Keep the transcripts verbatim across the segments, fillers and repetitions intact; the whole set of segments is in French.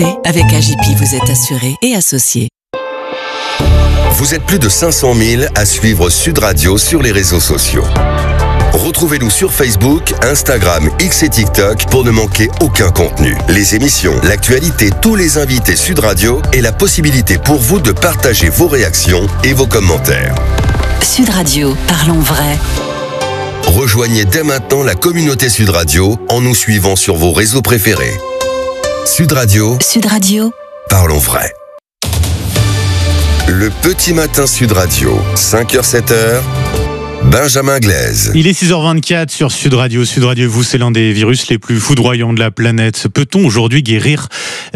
Avec A J P, vous êtes assuré et associé. Vous êtes plus de cinq cent mille à suivre Sud Radio sur les réseaux sociaux. Retrouvez-nous sur Facebook, Instagram, X et TikTok pour ne manquer aucun contenu. Les émissions, l'actualité, tous les invités Sud Radio et la possibilité pour vous de partager vos réactions et vos commentaires. Sud Radio, parlons vrai. Rejoignez dès maintenant la communauté Sud Radio en nous suivant sur vos réseaux préférés. Sud Radio. Sud Radio. Parlons vrai. Le petit matin Sud Radio, cinq heures sept heures. Benjamin Glaise. Il est six heures vingt-quatre sur Sud Radio. Sud Radio, vous, c'est l'un des virus les plus foudroyants de la planète. Peut-on aujourd'hui guérir d'Ebola ?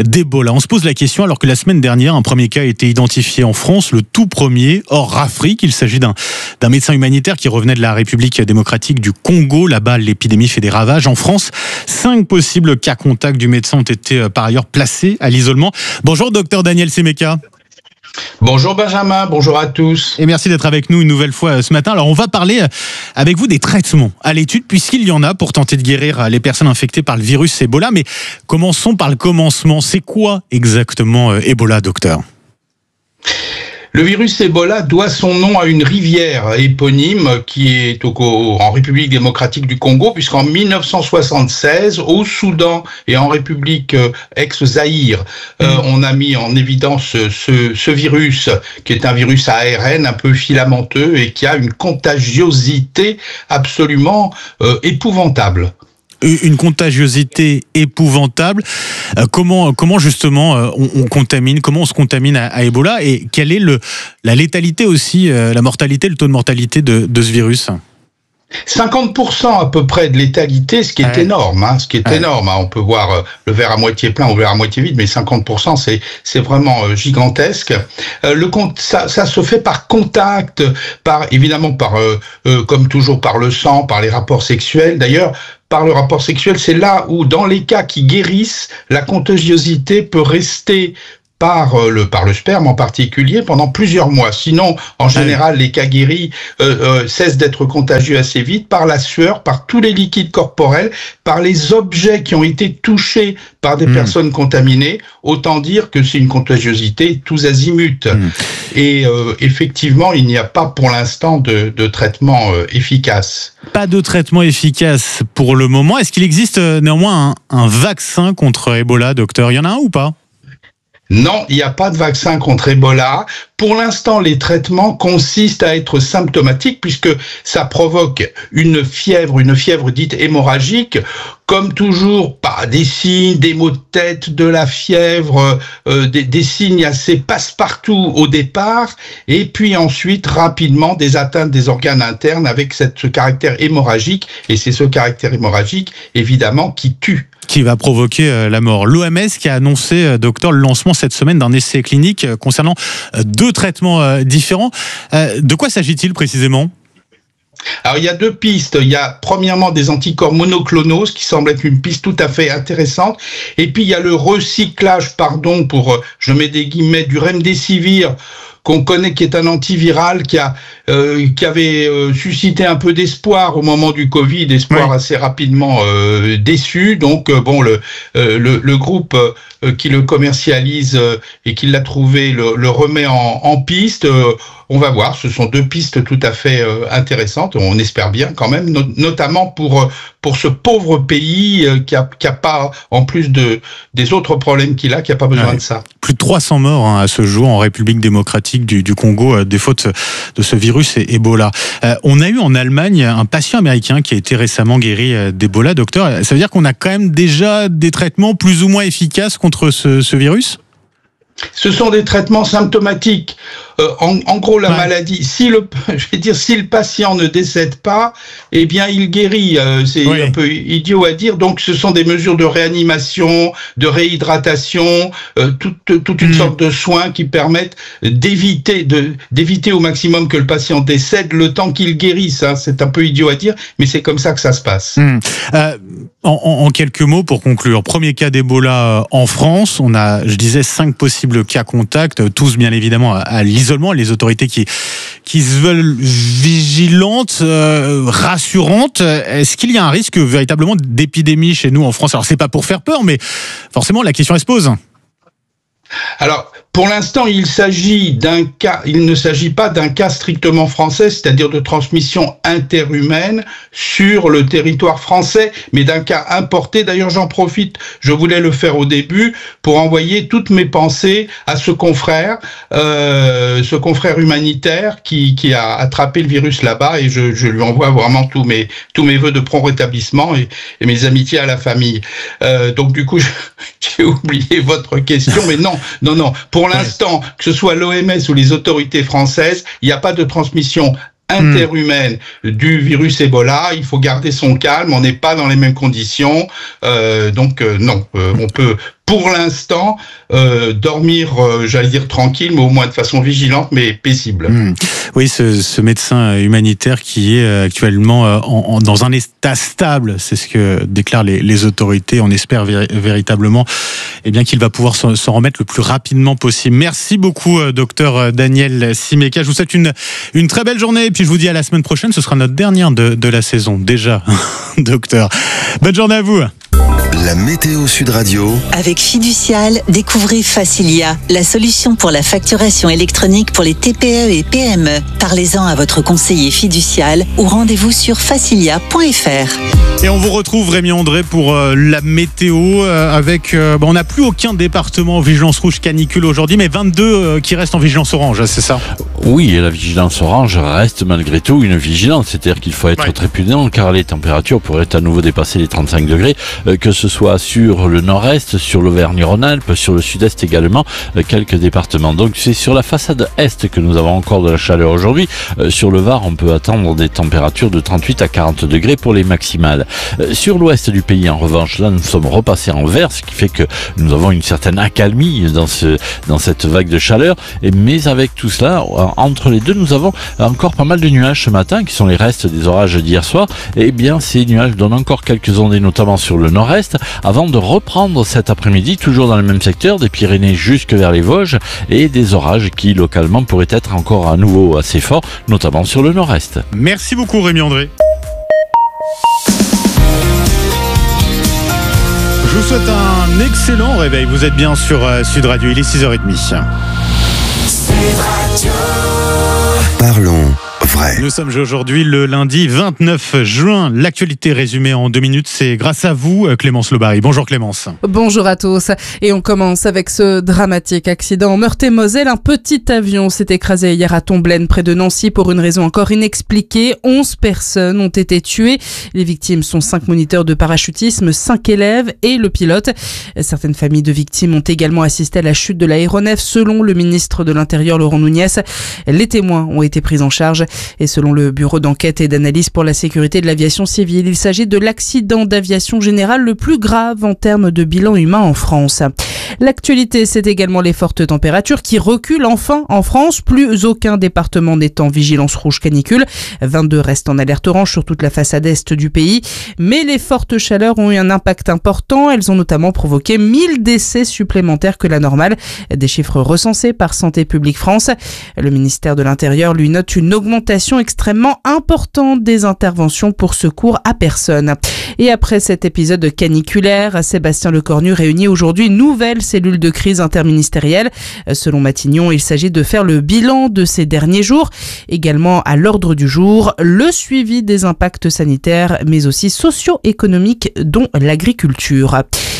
On se pose la question alors que la semaine dernière, un premier cas a été identifié en France, le tout premier, hors Afrique. Il s'agit d'un, d'un médecin humanitaire qui revenait de la République démocratique du Congo. Là-bas, l'épidémie fait des ravages. En France, cinq possibles cas contacts du médecin ont été par ailleurs placés à l'isolement. Bonjour, docteur Daniel Semeka. Bonjour Benjamin, bonjour à tous. Et merci d'être avec nous une nouvelle fois ce matin. Alors on va parler avec vous des traitements à l'étude, puisqu'il y en a pour tenter de guérir les personnes infectées par le virus Ebola. Mais commençons par le commencement. C'est quoi exactement Ebola, docteur ? Le virus Ebola doit son nom à une rivière éponyme qui est au, en République démocratique du Congo, puisqu'en mille neuf cent soixante-seize, au Soudan et en République ex-Zaïre, mmh. euh, on a mis en évidence ce, ce virus, qui est un virus à A R N un peu filamenteux et qui a une contagiosité absolument euh, épouvantable. Une contagiosité épouvantable. Euh, comment, comment justement euh, on, on contamine, comment on se contamine à, à Ebola et quelle est le, la létalité aussi, euh, la mortalité, le taux de mortalité de, de ce virus ? cinquante pour cent à peu près de létalité, ce qui est ouais. énorme, hein, ce qui est ouais. énorme. Hein. On peut voir euh, le verre à moitié plein ou le verre à moitié vide, mais cinquante pour cent, c'est c'est vraiment euh, gigantesque. Euh, le ça, ça se fait par contact, par évidemment par euh, euh, comme toujours par le sang, par les rapports sexuels. D'ailleurs, par le rapport sexuel, c'est là où, dans les cas qui guérissent, la contagiosité peut rester par le, par le sperme en particulier pendant plusieurs mois. Sinon, en général, les cas guéris euh, euh, cessent d'être contagieux assez vite par la sueur, par tous les liquides corporels, par les objets qui ont été touchés par des mmh. personnes contaminées. Autant dire que c'est une contagiosité tous azimuts. Mmh. Et euh, effectivement, il n'y a pas pour l'instant de, de traitement euh, efficace. Pas de traitement efficace pour le moment. Est-ce qu'il existe euh, néanmoins un, un vaccin contre Ebola, docteur ? Il y en a un ou pas ? Non, il n'y a pas de vaccin contre Ebola. Pour l'instant, les traitements consistent à être symptomatiques puisque ça provoque une fièvre, une fièvre dite hémorragique. Comme toujours, pas des signes, des maux de tête, de la fièvre, euh, des, des signes assez passe-partout au départ, et puis ensuite, rapidement, des atteintes des organes internes avec cette, ce caractère hémorragique, et c'est ce caractère hémorragique, évidemment, qui tue. Qui va provoquer la mort. L'O M S qui a annoncé, docteur, le lancement cette semaine d'un essai clinique concernant deux traitements différents. De quoi s'agit-il précisément ? Alors, il y a deux pistes. Il y a, premièrement, des anticorps monoclonaux, ce qui semble être une piste tout à fait intéressante. Et puis, il y a le recyclage, pardon, pour, je mets des guillemets, du remdesivir, qu'on connaît, qui est un antiviral qui a euh, qui avait euh, suscité un peu d'espoir au moment du Covid, espoir oui. assez rapidement euh, déçu. Donc euh, bon, le, euh, le le groupe euh, qui le commercialise euh, et qui l'a trouvé le, le remet en, en piste. Euh, on va voir. Ce sont deux pistes tout à fait euh, intéressantes. On espère bien quand même, no- notamment pour pour ce pauvre pays euh, qui a qui a pas, en plus de des autres problèmes qu'il a, qui a pas besoin ouais. de ça. Plus de trois cents morts hein, à ce jour en République démocratique Du, du Congo, euh, des fautes de ce virus et Ebola. Euh, on a eu en Allemagne un patient américain qui a été récemment guéri euh, d'Ebola, docteur. Ça veut dire qu'on a quand même déjà des traitements plus ou moins efficaces contre ce, ce virus ? Ce sont des traitements symptomatiques. Euh, en, en gros, la ouais. maladie, si le, je vais dire, si le patient ne décède pas, eh bien, il guérit. Euh, c'est oui. un peu idiot à dire. Donc, ce sont des mesures de réanimation, de réhydratation, euh, toute, toute une mmh. sorte de soins qui permettent d'éviter, de, d'éviter au maximum que le patient décède le temps qu'il guérisse. Hein. C'est un peu idiot à dire, mais c'est comme ça que ça se passe. Mmh. Euh, en, en quelques mots pour conclure, premier cas d'Ebola en France. On a, je disais, cinq possibles cas contacts, tous bien évidemment à l'isolement, les autorités qui, qui se veulent vigilantes, euh, rassurantes. Est-ce qu'il y a un risque véritablement d'épidémie chez nous en France ? Alors c'est pas pour faire peur, mais forcément la question elle se pose. Alors, pour l'instant, il s'agit d'un cas, il ne s'agit pas d'un cas strictement français, c'est-à-dire de transmission interhumaine sur le territoire français, mais d'un cas importé. D'ailleurs, j'en profite, je voulais le faire au début, pour envoyer toutes mes pensées à ce confrère, euh, ce confrère humanitaire qui, qui a attrapé le virus là-bas, et je, je lui envoie vraiment tous mes, tous mes vœux de prompt rétablissement et, et mes amitiés à la famille. Euh, donc du coup, j'ai oublié votre question, mais non, non, non. Pour l'instant, que ce soit l'O M S ou les autorités françaises, il n'y a pas de transmission interhumaine mmh. du virus Ebola. Il faut garder son calme. On n'est pas dans les mêmes conditions. Euh, donc euh, non, euh, on peut pour l'instant euh, dormir, euh, j'allais dire tranquille, mais au moins de façon vigilante, mais paisible. Mmh. Oui, ce, ce médecin humanitaire qui est actuellement en, en, dans un état stable, c'est ce que déclarent les, les autorités. On espère vé- véritablement eh bien, qu'il va pouvoir s'en, s'en remettre le plus rapidement possible. Merci beaucoup, docteur Daniel Simeka. Je vous souhaite une, une très belle journée et puis je vous dis à la semaine prochaine. Ce sera notre dernière de, de la saison, déjà, docteur. Bonne journée à vous. La météo Sud Radio. Avec Fiducial, découvrez Facilia, la solution pour la facturation électronique pour les T P E et P M E. Parlez-en à votre conseiller fiducial ou rendez-vous sur facilia point f r. Et on vous retrouve, Rémi André, pour euh, la météo euh, avec... Euh, bon, on n'a plus aucun département en vigilance rouge canicule aujourd'hui, mais vingt-deux euh, qui restent en vigilance orange, c'est ça ? Oui, et la vigilance orange reste malgré tout une vigilance, c'est-à-dire qu'il faut être ouais. très prudent car les températures pourraient à nouveau dépasser les trente-cinq degrés, euh, que ce soit sur le nord-est, sur l'Auvergne-Rhône-Alpes, sur le sud-est également, euh, quelques départements. Donc c'est sur la façade est que nous avons encore de la chaleur aujourd'hui. Euh, sur le Var, on peut attendre des températures de trente-huit à quarante degrés pour les maximales. Euh, sur l'ouest du pays, en revanche, là nous sommes repassés en vert, ce qui fait que nous avons une certaine accalmie dans, ce, dans cette vague de chaleur. Et, mais avec tout cela, entre les deux, nous avons encore pas mal de nuages ce matin, qui sont les restes des orages d'hier soir. Et bien, ces nuages donnent encore quelques ondées, notamment sur le nord-est, avant de reprendre cet après-midi, toujours dans le même secteur, des Pyrénées jusque vers les Vosges, et des orages qui, localement, pourraient être encore à nouveau assez forts, notamment sur le nord-est. Merci beaucoup, Rémi André. Je vous souhaite un excellent réveil. Vous êtes bien sur Sud Radio, il est six heures trente. Parlons vrai. Nous sommes aujourd'hui le lundi vingt-neuf juin. L'actualité résumée en deux minutes, c'est grâce à vous, Clémence Lobary. Bonjour Clémence. Bonjour à tous. Et on commence avec ce dramatique accident en Meurthe-et-Moselle. Un petit avion s'est écrasé hier à Tomblaine, près de Nancy, pour une raison encore inexpliquée. onze personnes ont été tuées. Les victimes sont cinq moniteurs de parachutisme, cinq élèves et le pilote. Certaines familles de victimes ont également assisté à la chute de l'aéronef, selon le ministre de l'Intérieur, Laurent Nunez. Les témoins ont été pris en charge. Et selon le Bureau d'enquête et d'analyse pour la sécurité de l'aviation civile, il s'agit de l'accident d'aviation générale le plus grave en termes de bilan humain en France. L'actualité, c'est également les fortes températures qui reculent enfin en France. Plus aucun département n'est en vigilance rouge canicule. vingt-deux restent en alerte orange sur toute la façade est du pays. Mais les fortes chaleurs ont eu un impact important. Elles ont notamment provoqué mille décès supplémentaires que la normale. Des chiffres recensés par Santé publique France. Le ministère de l'Intérieur lui note une augmentation extrêmement importante des interventions pour secours à personne. Et après cet épisode caniculaire, Sébastien Lecornu réunit aujourd'hui une nouvelle cellule de crise interministérielle. Selon Matignon, il s'agit de faire le bilan de ces derniers jours. Également à l'ordre du jour, le suivi des impacts sanitaires, mais aussi socio-économiques, dont l'agriculture.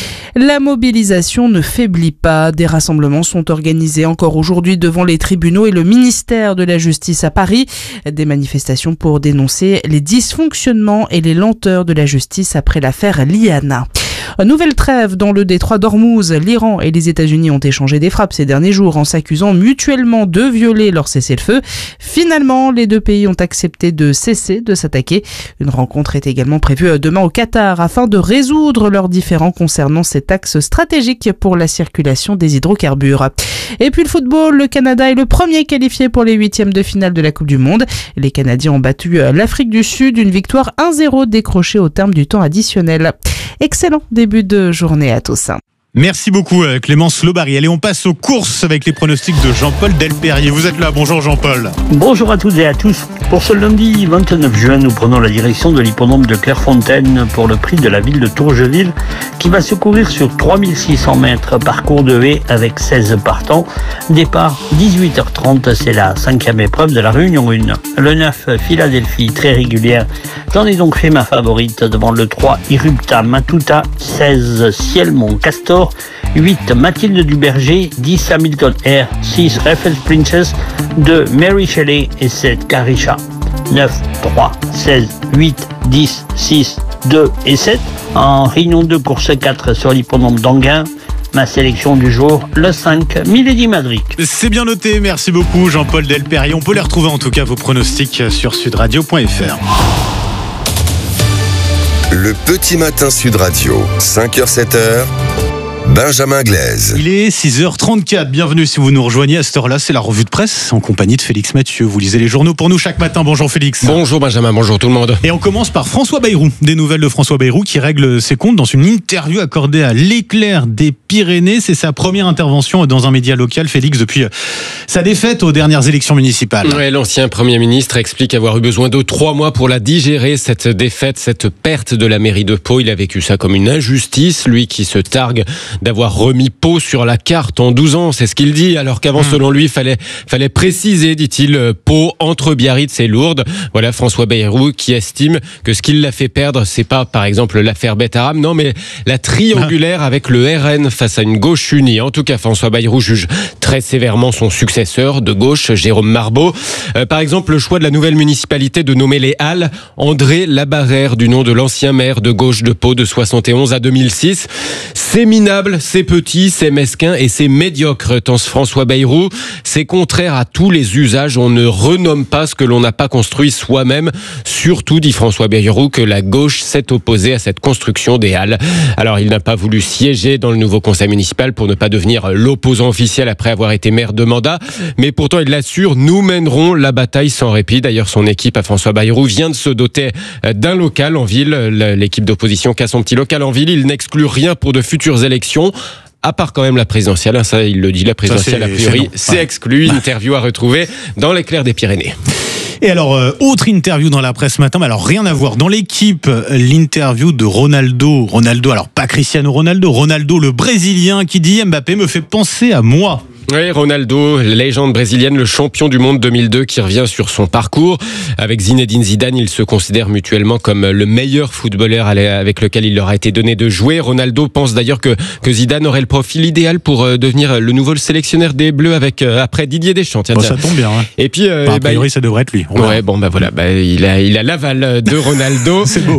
La mobilisation ne faiblit pas. Des rassemblements sont organisés encore aujourd'hui devant les tribunaux et le ministère de la Justice à Paris. Des manifestations pour dénoncer les dysfonctionnements et les lenteurs de la justice après l'affaire Liana. Nouvelle trêve dans le détroit d'Ormuz. L'Iran et les États-Unis ont échangé des frappes ces derniers jours en s'accusant mutuellement de violer leur cessez-le-feu. Finalement, les deux pays ont accepté de cesser de s'attaquer. Une rencontre est également prévue demain au Qatar afin de résoudre leurs différends concernant cet axe stratégique pour la circulation des hydrocarbures. Et puis le football, le Canada est le premier qualifié pour les huitièmes de finale de la Coupe du Monde. Les Canadiens ont battu l'Afrique du Sud, une victoire un zéro décrochée au terme du temps additionnel. Excellent début de journée à tous. Merci beaucoup Clémence Lobary. Allez, on passe aux courses avec les pronostics de Jean-Paul Delperrier. Vous êtes là, bonjour Jean-Paul. Bonjour à toutes et à tous. Pour ce lundi vingt-neuf juin, nous prenons la direction de l'hippodrome de Clairefontaine pour le prix de la ville de Tourgeville qui va se courir sur trois mille six cents mètres, parcours de haie avec seize partants. Départ dix-huit heures trente, c'est la cinquième épreuve de la Réunion un. Le neuf, Philadelphie, très régulière. J'en ai donc fait ma favorite devant le trois, Irupta Matuta, seize, Cielmont Castor, huit, Mathilde Duberger, dix, Hamilton Air, six, Raffles Princess, deux, Mary Shelley et sept, Carisha. neuf, trois, seize, huit, dix, six, deux et sept. En Réunion deux, course quatre sur l'hippodrome d'Anguin. Ma sélection du jour, le cinq, Milady Madric. C'est bien noté, merci beaucoup Jean-Paul Delperrier. On peut les retrouver en tout cas, vos pronostics sur sudradio point f r. Le petit matin Sud Radio, cinq heures sept heures. Benjamin Glaise. Il est six heures trente-quatre. Bienvenue si vous nous rejoignez à cette heure-là. C'est la revue de presse en compagnie de Félix Mathieu. Vous lisez les journaux pour nous chaque matin. Bonjour Félix. Bonjour Benjamin, bonjour tout le monde. Et on commence par François Bayrou. Des nouvelles de François Bayrou qui règle ses comptes dans une interview accordée à l'Éclair des Pyrénées. C'est sa première intervention dans un média local, Félix, depuis sa défaite aux dernières élections municipales. Ouais, l'ancien Premier ministre explique avoir eu besoin de trois mois pour la digérer, cette défaite, cette perte de la mairie de Pau. Il a vécu ça comme une injustice, lui qui se targue d'avoir remis Pau sur la carte en douze ans, c'est ce qu'il dit, alors qu'avant, mmh. selon lui, il fallait, fallait préciser, dit-il, Pau entre Biarritz et Lourdes. Voilà François Bayrou qui estime que ce qui l'a fait perdre, c'est pas, par exemple, l'affaire Betaram, non, mais la triangulaire ah. avec le R N face à une gauche unie. En tout cas, François Bayrou juge très sévèrement son successeur de gauche, Jérôme Marbeau. Euh, par exemple, le choix de la nouvelle municipalité de nommer les Halles André Labarrère, du nom de l'ancien maire de gauche de Pau de soixante et onze à deux mille six. C'est minable, c'est petit, c'est mesquin et c'est médiocre, pense François Bayrou. C'est contraire à tous les usages. On ne renomme pas ce que l'on n'a pas construit soi-même. Surtout, dit François Bayrou, que la gauche s'est opposée à cette construction des Halles. Alors, il n'a pas voulu siéger dans le nouveau conseil municipal pour ne pas devenir l'opposant officiel après avoir été maire de mandat. Mais pourtant, il l'assure, nous mènerons la bataille sans répit. D'ailleurs, son équipe à François Bayrou vient de se doter d'un local en ville. L'équipe d'opposition qui a son petit local en ville. Il n'exclut rien pour de futures élections. À part quand même la présidentielle, hein, ça il le dit, la présidentielle a priori c'est, c'est exclu. Une interview à retrouver dans l'Éclair des Pyrénées. Et alors, euh, autre interview dans la presse ce matin, mais alors rien à voir. Dans l'équipe, l'interview de Ronaldo. Ronaldo, alors pas Cristiano Ronaldo, Ronaldo le Brésilien qui dit Mbappé me fait penser à moi. Oui, Ronaldo, légende brésilienne, le champion du monde deux mille deux qui revient sur son parcours. Avec Zinedine Zidane, ils se considèrent mutuellement comme le meilleur footballeur avec lequel il leur a été donné de jouer. Ronaldo pense d'ailleurs que, que Zidane aurait le profil idéal pour devenir le nouveau sélectionneur des Bleus avec, après Didier Deschamps. Tiens, bon, ça tombe bien. Hein. Et puis, euh, bah, a priori, bah, ça devrait être lui. Ouais, bon, bah voilà, bah, il a, il a l'aval de Ronaldo. C'est beau.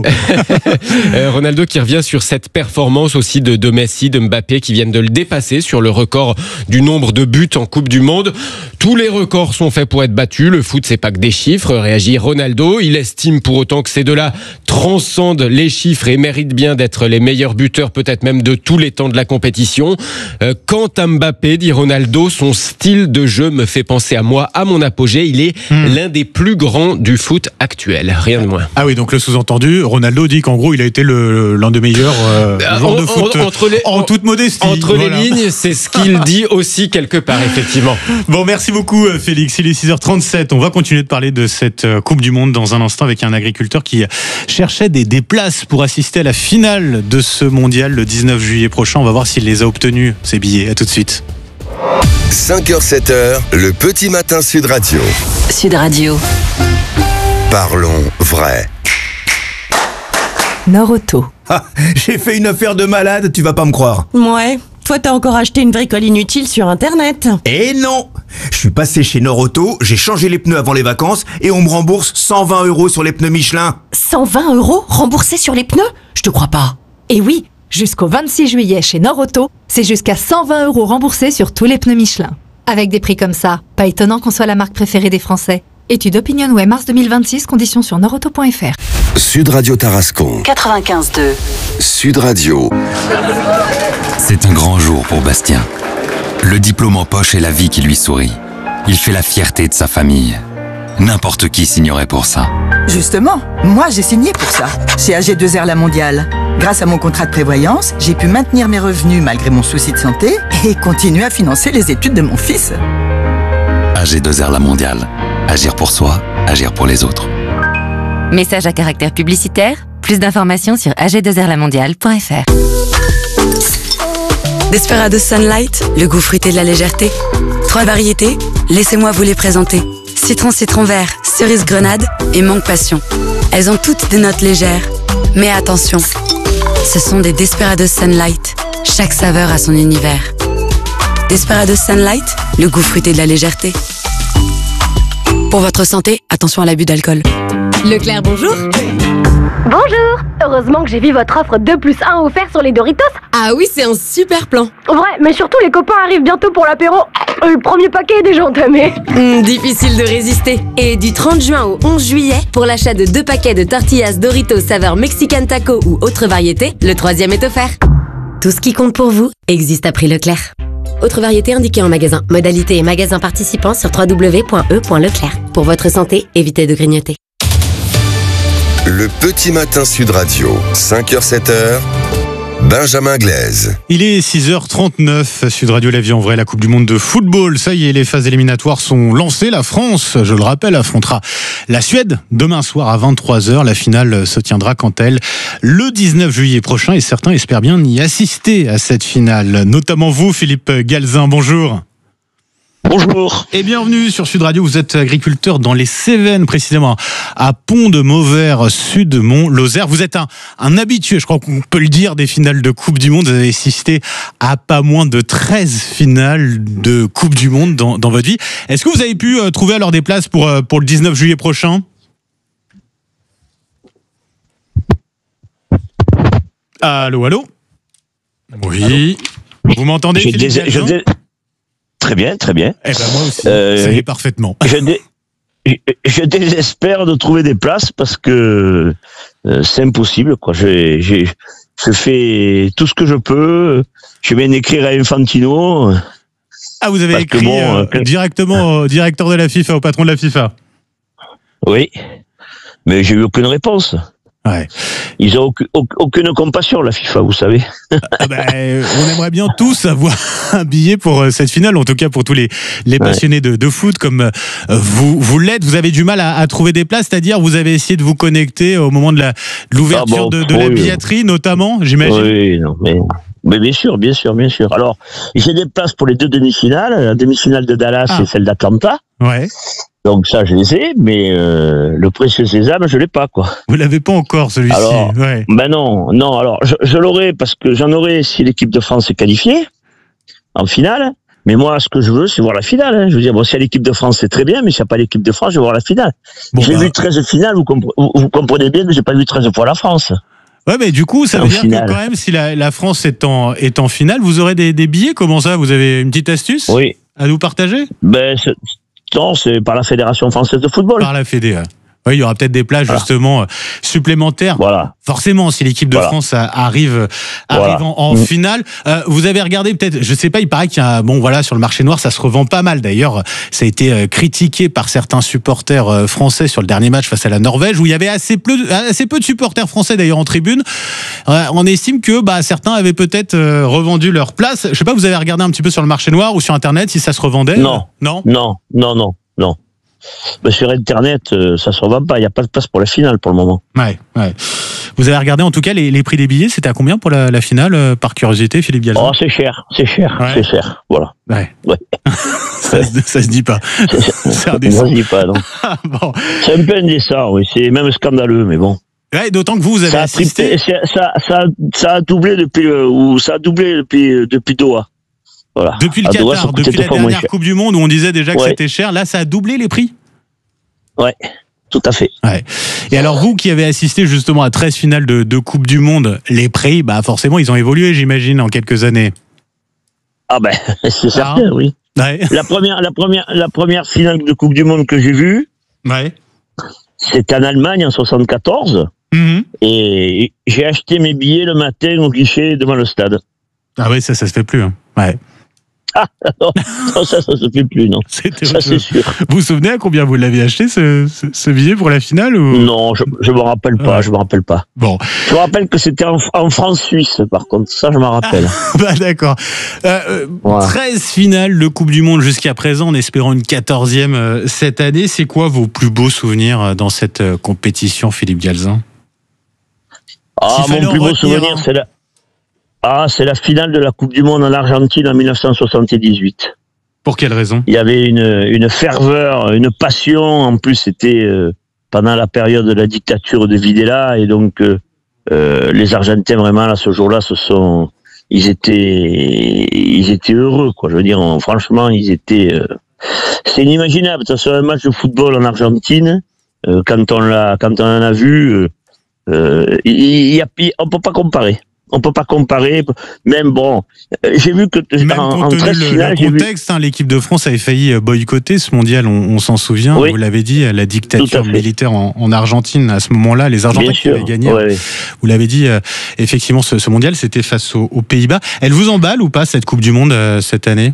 Ronaldo qui revient sur cette performance aussi de, de Messi, de Mbappé qui viennent de le dépasser sur le record du nombre de buts en Coupe du Monde. Tous les records sont faits pour être battus. Le foot, c'est pas que des chiffres, réagit Ronaldo. Il estime pour autant que ces deux-là transcendent les chiffres et méritent bien d'être les meilleurs buteurs, peut-être même de tous les temps de la compétition. Euh, quant à Mbappé, dit Ronaldo, son style de jeu me fait penser à moi, à mon apogée. Il est mmh. l'un des plus grands du foot actuel. Rien de moins. Ah oui, donc le sous-entendu, Ronaldo dit qu'en gros, il a été le, l'un des meilleurs euh, joueurs de foot en, entre les, en toute modestie. Entre voilà. les lignes, c'est ce qu'il dit aussi quelque part. Effectivement. Bon, merci beaucoup Félix. Il est six heures trente-sept. On va continuer de parler de cette Coupe du Monde dans un instant avec un agriculteur qui cherchait des, des places pour assister à la finale de ce mondial le dix-neuf juillet prochain. On va voir s'il les a obtenus, ces billets. À tout de suite. cinq heures sept heures, le petit matin Sud Radio. Sud Radio. Parlons vrai. Norauto. Ah, j'ai fait une affaire de malade, tu vas pas me croire. Ouais. Toi, t'as encore acheté une bricole inutile sur Internet. Eh non! Je suis passé chez Norauto, j'ai changé les pneus avant les vacances et on me rembourse cent vingt euros sur les pneus Michelin. cent vingt euros remboursés sur les pneus? Je te crois pas. Et oui, jusqu'au vingt-six juillet chez Norauto, c'est jusqu'à cent vingt euros remboursés sur tous les pneus Michelin. Avec des prix comme ça, pas étonnant qu'on soit la marque préférée des Français. Étude OpinionWay mars deux mille vingt-six, conditions sur norauto point f r. Sud Radio Tarascon. quatre-vingt-quinze deux. Sud Radio. C'est un grand jour pour Bastien. Le diplôme en poche et la vie qui lui sourit. Il fait la fierté de sa famille. N'importe qui signerait pour ça. Justement, moi j'ai signé pour ça, chez A G deux R La Mondiale. Grâce à mon contrat de prévoyance, j'ai pu maintenir mes revenus malgré mon souci de santé et continuer à financer les études de mon fils. A G deux R La Mondiale. Agir pour soi, agir pour les autres. Message à caractère publicitaire. Plus d'informations sur a g deux r la mondiale point f r. Desperados Sunlight, le goût fruité de la légèreté. Trois variétés, laissez-moi vous les présenter. Citron citron vert, cerise grenade et mangue passion. Elles ont toutes des notes légères. Mais attention, ce sont des Desperados Sunlight. Chaque saveur a son univers. Desperados Sunlight, le goût fruité de la légèreté. Pour votre santé, attention à l'abus d'alcool. Leclerc, bonjour. Bonjour. Heureusement que j'ai vu votre offre deux plus un offert sur les Doritos. Ah oui, c'est un super plan. Vrai, mais surtout les copains arrivent bientôt pour l'apéro. Le premier paquet est déjà entamé. Mmh, difficile de résister. Et du trente juin au onze juillet, pour l'achat de deux paquets de tortillas Doritos saveur Mexican Taco ou autre variété, le troisième est offert. Tout ce qui compte pour vous existe à prix Leclerc. Autre variété indiquée en magasin. Modalité et magasin participants sur w w w point e point leclerc. Pour votre santé, évitez de grignoter. Le petit matin Sud Radio, cinq heures sept heures, Benjamin Glaise. Il est six heures trente-neuf, Sud Radio la vie en vrai, la Coupe du Monde de football. Ça y est, les phases éliminatoires sont lancées. La France, je le rappelle, affrontera la Suède demain soir à vingt-trois heures. La finale se tiendra quant à elle le dix-neuf juillet prochain et certains espèrent bien y assister à cette finale. Notamment vous, Philippe Galzin, bonjour. Bonjour. Et bienvenue sur Sud Radio. Vous êtes agriculteur dans les Cévennes, précisément à Pont-de-Mauvert, Sud-Mont-Lozère. Vous êtes un, un habitué, je crois qu'on peut le dire, des finales de Coupe du Monde. Vous avez assisté à pas moins de treize finales de Coupe du Monde dans, dans votre vie. Est-ce que vous avez pu euh, trouver alors des places pour, euh, pour le dix-neuf juillet prochain ? Allô, allô ? Oui. Allô ? Vous m'entendez, je Philippe dés- je dés- Très bien, très bien. Eh ben moi aussi, Euh, ça y est parfaitement. Je, dé- je- je désespère de trouver des places parce que euh, c'est impossible, quoi. J'ai, j'ai, je fais tout ce que je peux. Je viens d'écrire à Infantino. Ah, vous avez Parce que écrit bon, euh, euh, directement au directeur de la FIFA, au patron de la FIFA. Oui, mais j'ai eu aucune réponse. Ouais. Ils n'ont aucune, aucune compassion, la FIFA, vous savez. Ah ben, on aimerait bien tous avoir un billet pour euh, cette finale, en tout cas pour tous les, les passionnés de, de foot comme euh, vous, vous l'êtes. Vous avez du mal à, à trouver des places, c'est-à-dire vous avez essayé de vous connecter au moment de, la, de l'ouverture Ah bon, de, de la oui, billetterie, notamment, j'imagine. Oui, non, mais, mais bien sûr, bien sûr, bien sûr. Alors, j'ai des places pour les deux demi-finales, la demi-finale de Dallas Ah. et celle d'Atlanta. Ouais. Donc ça, je les ai, mais euh, le précieux sésame, je l'ai pas, quoi. Vous l'avez pas encore, celui-ci. Alors, ouais. ben non, non. Alors, je, je l'aurai parce que j'en aurai si l'équipe de France est qualifiée en finale. Mais moi, ce que je veux, c'est voir la finale. Hein. Je veux dire, bon, si l'équipe de France, c'est très bien, mais s'il n'y a pas l'équipe de France, je veux voir la finale. Bon, j'ai bah. vu treize finales, vous, compre- vous, vous comprenez bien que j'ai pas vu treize fois la France. Ouais, mais du coup, ça veut En dire finale. que quand même, si la, la France est en, est en finale, vous aurez des, des billets. Comment ça ? Vous avez une petite astuce Oui. à nous partager ? Ben, c'est, non, c'est par la Fédération française de football. Par la Fédé. Ouais. Oui, il y aura peut-être des plages Voilà. justement euh, supplémentaires. Voilà. Forcément, si l'équipe de Voilà. France a- arrive, arrive Voilà. en, en Mm. finale. Euh, vous avez regardé peut-être, je sais pas, il paraît qu'il y a, bon voilà, sur le marché noir, ça se revend pas mal. D'ailleurs, ça a été euh, critiqué par certains supporters euh, français sur le dernier match face à la Norvège, où il y avait assez peu, assez peu de supporters français d'ailleurs en tribune. Euh, on estime que bah, certains avaient peut-être euh, revendu leur place. Je sais pas, vous avez regardé un petit peu sur le marché noir ou sur Internet si ça se revendait ? Non. Non. Non, non, non, non. Ben, sur Internet, euh, ça se revend pas. Il n'y a pas de place pour la finale pour le moment. Ouais, ouais. Vous avez regardé en tout cas les, les prix des billets, c'était à combien pour la, la finale, euh, par curiosité, Philippe Galzin ? Oh, c'est cher, c'est cher, Ouais. c'est cher. Voilà. Ouais. Ouais. ça, se, ça se dit pas. C'est Ça indécent. se dit pas, non. Bon. C'est un peu indécent, oui. C'est même scandaleux, mais bon. Ouais, d'autant que vous, vous avez Ça a, assisté. triplé- ça, ça, ça, ça a doublé depuis, euh, ou ça a doublé depuis, euh, depuis Doha. Voilà. Depuis le À Doha, ça Qatar, coûtait depuis deux la fois moins dernière cher. Coupe du Monde où on disait déjà que Ouais. c'était cher, là ça a doublé les prix. Ouais, tout à fait. Ouais. Et alors vous qui avez assisté justement à treize finales de, de Coupe du Monde, les prix, bah forcément ils ont évolué, j'imagine, en quelques années. Ah ben, c'est certain, oui. Ouais. La première, la première, la première finale de Coupe du Monde que j'ai vue, Ouais. c'était en Allemagne en soixante-quatorze. Mhm. Et j'ai acheté mes billets le matin au guichet devant le stade. Ah oui, ça, ça se fait plus. Hein. Ouais. Ah, non, non, ça, ça se fait plus, non. C'était ça, c'est sûr. Vous vous souvenez à combien vous l'avez acheté, ce, ce, ce billet pour la finale ou... Non, je ne me rappelle pas, ouais. je me rappelle pas. Bon. Je me rappelle que c'était en, en France-Suisse, par contre, ça, je m'en rappelle. Ah, bah, d'accord. Euh, ouais. treize finales de Coupe du Monde jusqu'à présent, en espérant une quatorzième euh, cette année. C'est quoi vos plus beaux souvenirs dans cette euh, compétition, Philippe Galzin? Ah, si mon plus beau souvenir, hein. c'est la... Ah, c'est la finale de la Coupe du Monde en Argentine en mille neuf cent soixante-dix-huit. Pour quelle raison? Il y avait une, une ferveur, une passion. En plus, c'était euh, pendant la période de la dictature de Videla. Et donc, euh, euh, les Argentins, vraiment, là, ce jour-là, se sont... Ils étaient, ils étaient heureux, quoi. Je veux dire, on, franchement, ils étaient... Euh... C'est inimaginable. De toute façon, un match de football en Argentine, euh, quand, on l'a, quand on en a vu, euh, euh, il, il y a, on peut pas comparer. On peut pas comparer. Même bon, j'ai vu que même en, compte tenu le, finales, le contexte, vu... hein, l'équipe de France avait failli boycotter ce mondial. On, on s'en souvient. Oui. Vous l'avez dit, la dictature militaire en, en Argentine à ce moment-là, les Argentins qui avaient gagné. Ouais, ouais. Vous l'avez dit, euh, effectivement, ce, ce mondial, c'était face aux, aux Pays-Bas. Elle vous emballe ou pas cette Coupe du Monde euh, cette année?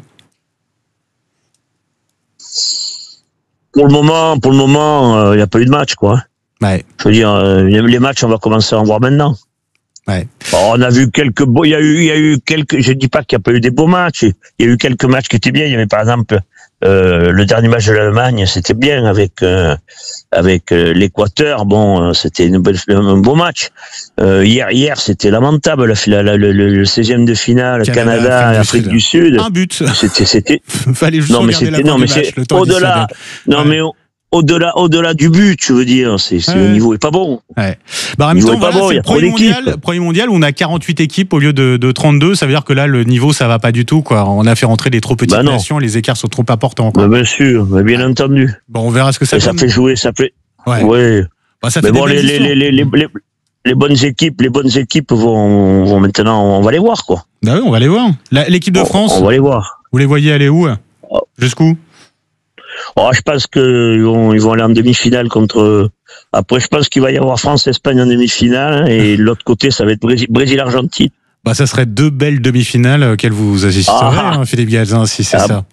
Pour le moment, pour le moment, il euh, n'y a pas eu de match, quoi. Ouais. Je veux dire, euh, les matchs, on va commencer à en voir maintenant. Ouais. Bon, on a vu quelques beaux, il y a eu, il y a eu quelques, je dis pas qu'il n'y a pas eu des beaux matchs, il y a eu quelques matchs qui étaient bien. Il y avait par exemple euh, le dernier match de l'Allemagne, c'était bien avec euh, avec euh, l'Équateur. Bon, euh, c'était une belle, un beau match. Euh, hier, hier, c'était lamentable. La, la, le, le, le seizième de finale, Canada, Canada Afrique du Sud. du Sud. Un but. C'était, c'était. Fallait juste non mais c'était, non mais c'est au-delà. Non ouais. mais au, Au-delà, au-delà du but, je veux dire, c'est, c'est ouais. le niveau est pas bon. Ouais. Bah, en même temps, voilà, bon, c'est le premier mondial, premier mondial où on a quarante-huit équipes au lieu de, de trente-deux. Ça veut dire que là, le niveau, ça va pas du tout, quoi. On a fait rentrer des trop petites bah nations, les écarts sont trop importants, quoi. Bah bien sûr, bah bien ouais. entendu. Bon, on verra ce que ça fait. Ça fait jouer, ça fait. Ouais. ouais. Bah, ça mais fait bon, les, les, les, les, les, les, les bonnes équipes, les bonnes équipes vont, vont maintenant, on va les voir, quoi. Bah oui, on va les voir. La, l'équipe de on, France. On va les voir. Vous les voyez aller où? oh. Jusqu'où? Oh, je pense qu'ils vont, ils vont aller en demi-finale contre. Après, je pense qu'il va y avoir France-Espagne en demi-finale et l'autre côté, ça va être Brésil, Brésil-Argentine. Bah, ça serait deux belles demi-finales auxquelles vous assisterez, ah, hein, Philippe Galzin, si c'est ah, ça.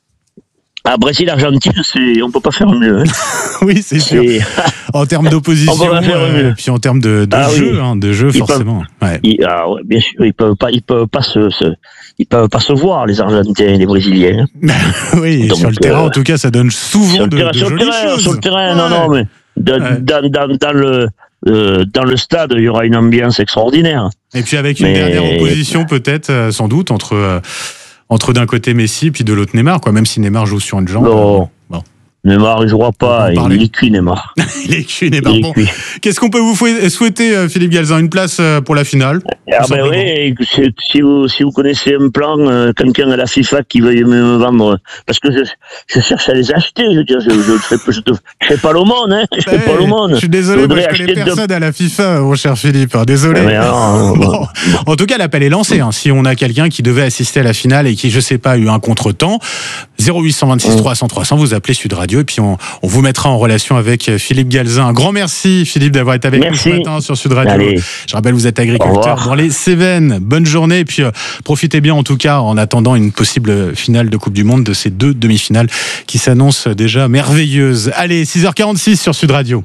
Ah, Brésil-Argentine, c'est, on peut pas faire mieux. Hein. Oui, c'est, c'est sûr. En termes d'opposition, euh, puis en termes de, de ah, jeu, oui. hein, de jeu ils forcément. Peuvent, ouais. Ils, ah, ouais, bien sûr, ils peuvent pas, ils peuvent pas se, se ils peuvent pas se voir, les Argentins et les Brésiliens. Oui, donc, sur le euh, terrain, en tout cas, ça donne souvent de, terrain, de sur jolies le terrain, choses. Sur le terrain, ouais. non, non, mais de, ouais. dans, dans, dans le euh, dans le stade, il y aura une ambiance extraordinaire. Et puis avec une mais... dernière opposition, peut-être, euh, sans doute, entre euh, entre d'un côté Messi, puis de l'autre Neymar, quoi. Même si Neymar joue sur une jambe. Non. Euh, bon. Neymar, il jouera pas, il est cuit, Neymar. Il est cuit, Neymar. Bon. Qu'est-ce qu'on peut vous souhaiter, Philippe Galzin? Une place pour la finale? Ah ben oui, si vous, si vous connaissez un plan, euh, quelqu'un à la FIFA qui veuille me vendre, parce que je, je cherche à les acheter, je veux dire, je, je, je, fais, je, je fais pas l'aumône, hein, je fais pas l'aumône. Je suis désolé, je, moi, je connais personne de... à la FIFA, mon cher Philippe, désolé. Mais non, bon. Bon. En tout cas, l'appel est lancé, hein. Si on a quelqu'un qui devait assister à la finale et qui, je sais pas, a eu un contretemps, zéro huit cent vingt-six trois cents trois cents, vous appelez Sud Radio et puis on, on vous mettra en relation avec Philippe Galzin. Un grand merci, Philippe, d'avoir été avec merci. nous ce matin sur Sud Radio. Allez. Je rappelle, vous êtes agriculteur dans les Cévennes. Bonne journée et puis euh, profitez bien en tout cas en attendant une possible finale de Coupe du Monde de ces deux demi-finales qui s'annoncent déjà merveilleuses. Allez, six heures quarante-six sur Sud Radio.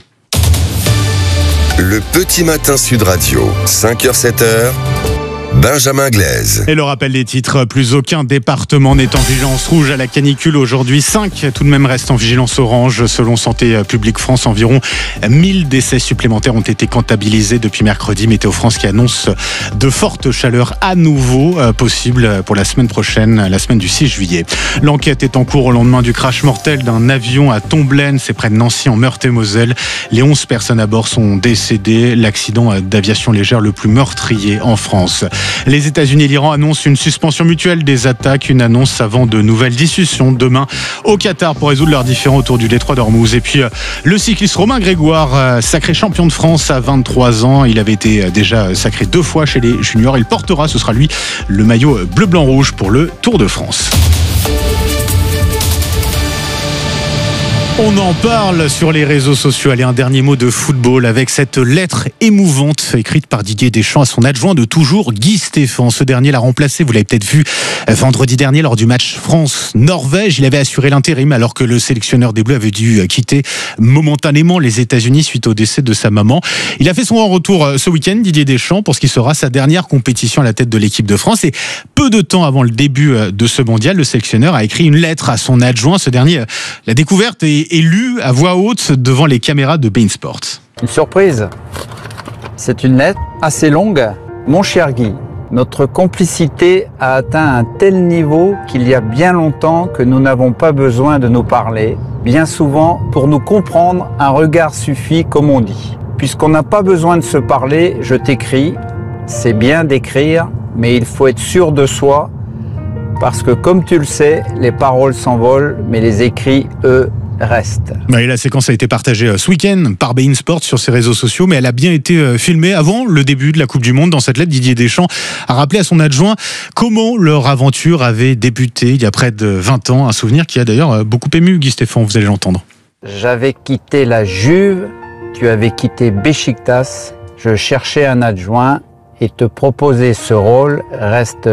Le petit matin Sud Radio, cinq heures sept heures. Benjamin Glaise. Et le rappel des titres, plus aucun département n'est en vigilance rouge à la canicule aujourd'hui. cinq tout de même restent en vigilance orange. Selon Santé publique France, environ mille décès supplémentaires ont été comptabilisés depuis mercredi. Météo France qui annonce de fortes chaleurs à nouveau euh, possibles pour la semaine prochaine, la semaine du six juillet. L'enquête est en cours au lendemain du crash mortel d'un avion à Tomblaine, c'est près de Nancy en Meurthe-et-Moselle. Les onze personnes à bord sont décédées. L'accident d'aviation légère le plus meurtrier en France. Les États-Unis et l'Iran annoncent une suspension mutuelle des attaques, une annonce avant de nouvelles discussions demain au Qatar pour résoudre leurs différends autour du détroit d'Ormuz. Et puis le cycliste Romain Grégoire, sacré champion de France à vingt-trois ans, il avait été déjà sacré deux fois chez les juniors. Il portera, ce sera lui, le maillot bleu-blanc-rouge pour le Tour de France. On en parle sur les réseaux sociaux. Allez, un dernier mot de football avec cette lettre émouvante écrite par Didier Deschamps à son adjoint de toujours, Guy Stéphane. Ce dernier l'a remplacé, vous l'avez peut-être vu vendredi dernier lors du match France-Norvège. Il avait assuré l'intérim alors que le sélectionneur des Bleus avait dû quitter momentanément les États-Unis suite au décès de sa maman. Il a fait son retour ce week-end, Didier Deschamps, pour ce qui sera sa dernière compétition à la tête de l'équipe de France. Et peu de temps avant le début de ce mondial, le sélectionneur a écrit une lettre à son adjoint. Ce dernier l'a découverte et est lu à voix haute devant les caméras de beIN Sport. Une surprise. C'est une lettre assez longue. Mon cher Guy, notre complicité a atteint un tel niveau qu'il y a bien longtemps que nous n'avons pas besoin de nous parler. Bien souvent, pour nous comprendre, un regard suffit, comme on dit. Puisqu'on n'a pas besoin de se parler, je t'écris. C'est bien d'écrire, mais il faut être sûr de soi. Parce que comme tu le sais, les paroles s'envolent, mais les écrits, eux, reste. Et la séquence a été partagée ce week-end par beIN Sport sur ses réseaux sociaux, mais elle a bien été filmée avant le début de la Coupe du Monde. Dans cette lettre, Didier Deschamps a rappelé à son adjoint comment leur aventure avait débuté il y a près de vingt ans. Un souvenir qui a d'ailleurs beaucoup ému Guy Stéphane, vous allez l'entendre. J'avais quitté la Juve, tu avais quitté Beşiktaş, je cherchais un adjoint et te proposer ce rôle reste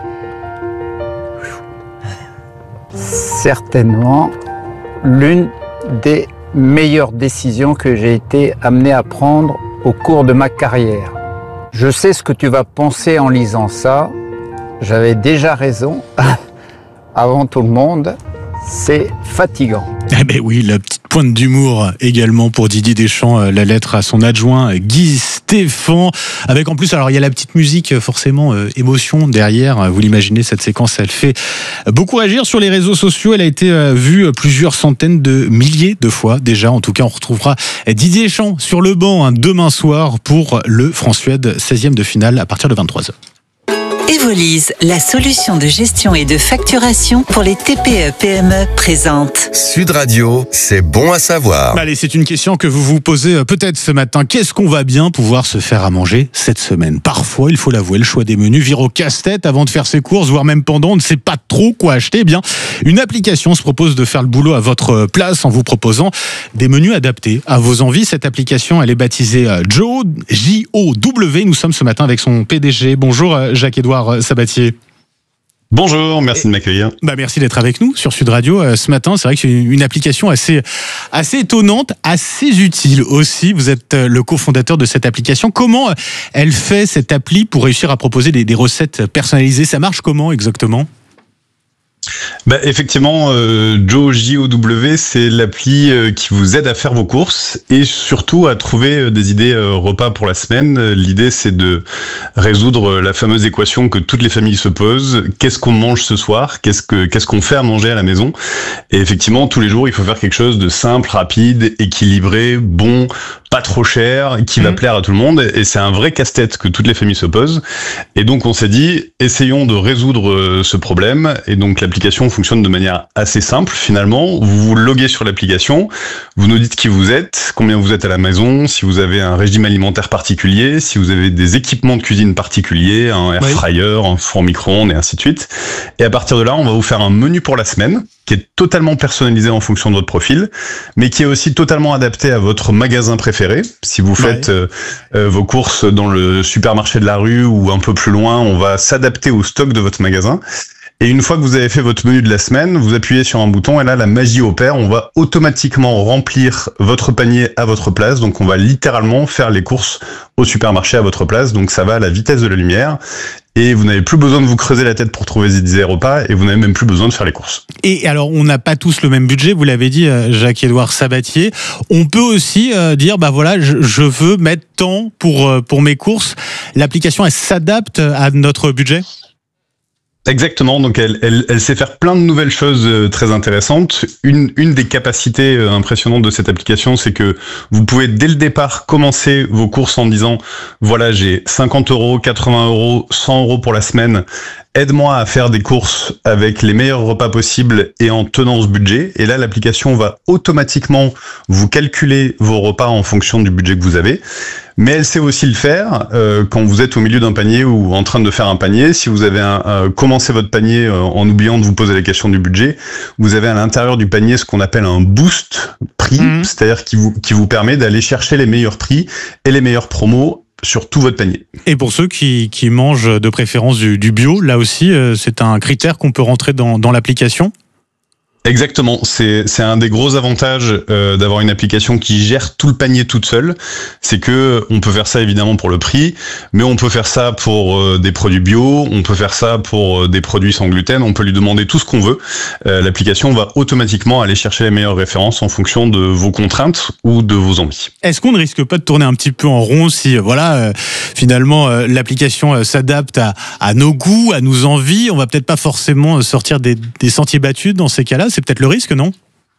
certainement l'une des meilleures décisions que j'ai été amené à prendre au cours de ma carrière. Je sais ce que tu vas penser en lisant ça. J'avais déjà raison. Avant tout le monde, c'est fatigant. Eh ben oui, la petite pointe d'humour également pour Didier Deschamps, la lettre à son adjoint Guy Stéphane, avec en plus, alors il y a la petite musique forcément euh, émotion derrière, vous l'imaginez, cette séquence elle fait beaucoup réagir sur les réseaux sociaux, elle a été euh, vue plusieurs centaines de milliers de fois déjà. En tout cas, on retrouvera Didier Deschamps sur le banc hein, demain soir pour le France-Suède, seizième de finale à partir de vingt-trois heures. Evolise, la solution de gestion et de facturation pour les T P E P M E présente. Sud Radio, c'est bon à savoir. Allez, c'est une question que vous vous posez peut-être ce matin. Qu'est-ce qu'on va bien pouvoir se faire à manger cette semaine? Parfois, il faut l'avouer, le choix des menus vire au casse-tête avant de faire ses courses, voire même pendant, on ne sait pas trop quoi acheter. Eh bien, une application se propose de faire le boulot à votre place en vous proposant des menus adaptés à vos envies. Cette application, elle est baptisée Joe, J O W. Nous sommes ce matin avec son P D G. Bonjour Jacques-Édouard Sabatier. Bonjour, merci de m'accueillir. Bah merci d'être avec nous sur Sud Radio euh, ce matin. C'est vrai que c'est une application assez, assez étonnante, assez utile aussi. Vous êtes euh, le cofondateur de cette application. Comment euh, elle fait cette appli pour réussir à proposer des, des recettes personnalisées? Ça marche comment exactement? Bah, effectivement, euh, Joe, J O W, c'est l'appli euh, qui vous aide à faire vos courses et surtout à trouver euh, des idées euh, repas pour la semaine. L'idée, c'est de résoudre la fameuse équation que toutes les familles se posent. Qu'est-ce qu'on mange ce soir? Qu'est-ce que qu'est-ce qu'on fait à manger à la maison? Et effectivement, tous les jours, il faut faire quelque chose de simple, rapide, équilibré, bon, pas trop cher, qui mmh. va plaire à tout le monde. Et c'est un vrai casse-tête que toutes les familles se posent. Et donc, on s'est dit, essayons de résoudre euh, ce problème. Et donc, l'application fonctionne de manière assez simple finalement. Vous vous loguez sur l'application, vous nous dites qui vous êtes, combien vous êtes à la maison, si vous avez un régime alimentaire particulier, si vous avez des équipements de cuisine particuliers, un air fryer, un four micro-ondes et ainsi de suite. Et à partir de là, on va vous faire un menu pour la semaine qui est totalement personnalisé en fonction de votre profil, mais qui est aussi totalement adapté à votre magasin préféré. Si vous faites ouais. euh, vos courses dans le supermarché de la rue ou un peu plus loin, on va s'adapter au stock de votre magasin. Et une fois que vous avez fait votre menu de la semaine, vous appuyez sur un bouton et là, la magie opère. On va automatiquement remplir votre panier à votre place. Donc, on va littéralement faire les courses au supermarché à votre place. Donc, ça va à la vitesse de la lumière. Et vous n'avez plus besoin de vous creuser la tête pour trouver des idées repas et vous n'avez même plus besoin de faire les courses. Et alors, on n'a pas tous le même budget, vous l'avez dit, Jacques-Édouard Sabatier. On peut aussi euh, dire, bah voilà, je, je veux mettre tant pour, euh, pour mes courses. L'application, elle s'adapte à notre budget ? Exactement, donc elle, elle, elle sait faire plein de nouvelles choses euh, très intéressantes. Une, une des capacités euh, impressionnantes de cette application, c'est que vous pouvez dès le départ commencer vos courses en disant, voilà, j'ai cinquante euros, quatre-vingts euros, cent euros pour la semaine. aide-moi à faire des courses avec les meilleurs repas possibles et en tenant ce budget. Et là, l'application va automatiquement vous calculer vos repas en fonction du budget que vous avez. Mais elle sait aussi le faire euh, quand vous êtes au milieu d'un panier ou en train de faire un panier. Si vous avez un, euh, commencé votre panier euh, en oubliant de vous poser la question du budget, vous avez à l'intérieur du panier ce qu'on appelle un boost prix, mmh. c'est-à-dire qui vous, qui vous permet d'aller chercher les meilleurs prix et les meilleures promos sur tout votre panier. Et pour ceux qui, qui mangent de préférence du, du bio, là aussi, euh, c'est un critère qu'on peut rentrer dans, dans l'application ? Exactement, c'est c'est un des gros avantages euh, d'avoir une application qui gère tout le panier toute seule, c'est que on peut faire ça évidemment pour le prix, mais on peut faire ça pour euh, des produits bio, on peut faire ça pour euh, des produits sans gluten, on peut lui demander tout ce qu'on veut. Euh, l'application va automatiquement aller chercher les meilleures références en fonction de vos contraintes ou de vos envies. Est-ce qu'on ne risque pas de tourner un petit peu en rond si voilà euh, finalement euh, l'application euh, s'adapte à, à nos goûts, à nos envies, on va peut-être pas forcément sortir des, des sentiers battus dans ces cas-là? C'est peut-être le risque, non ?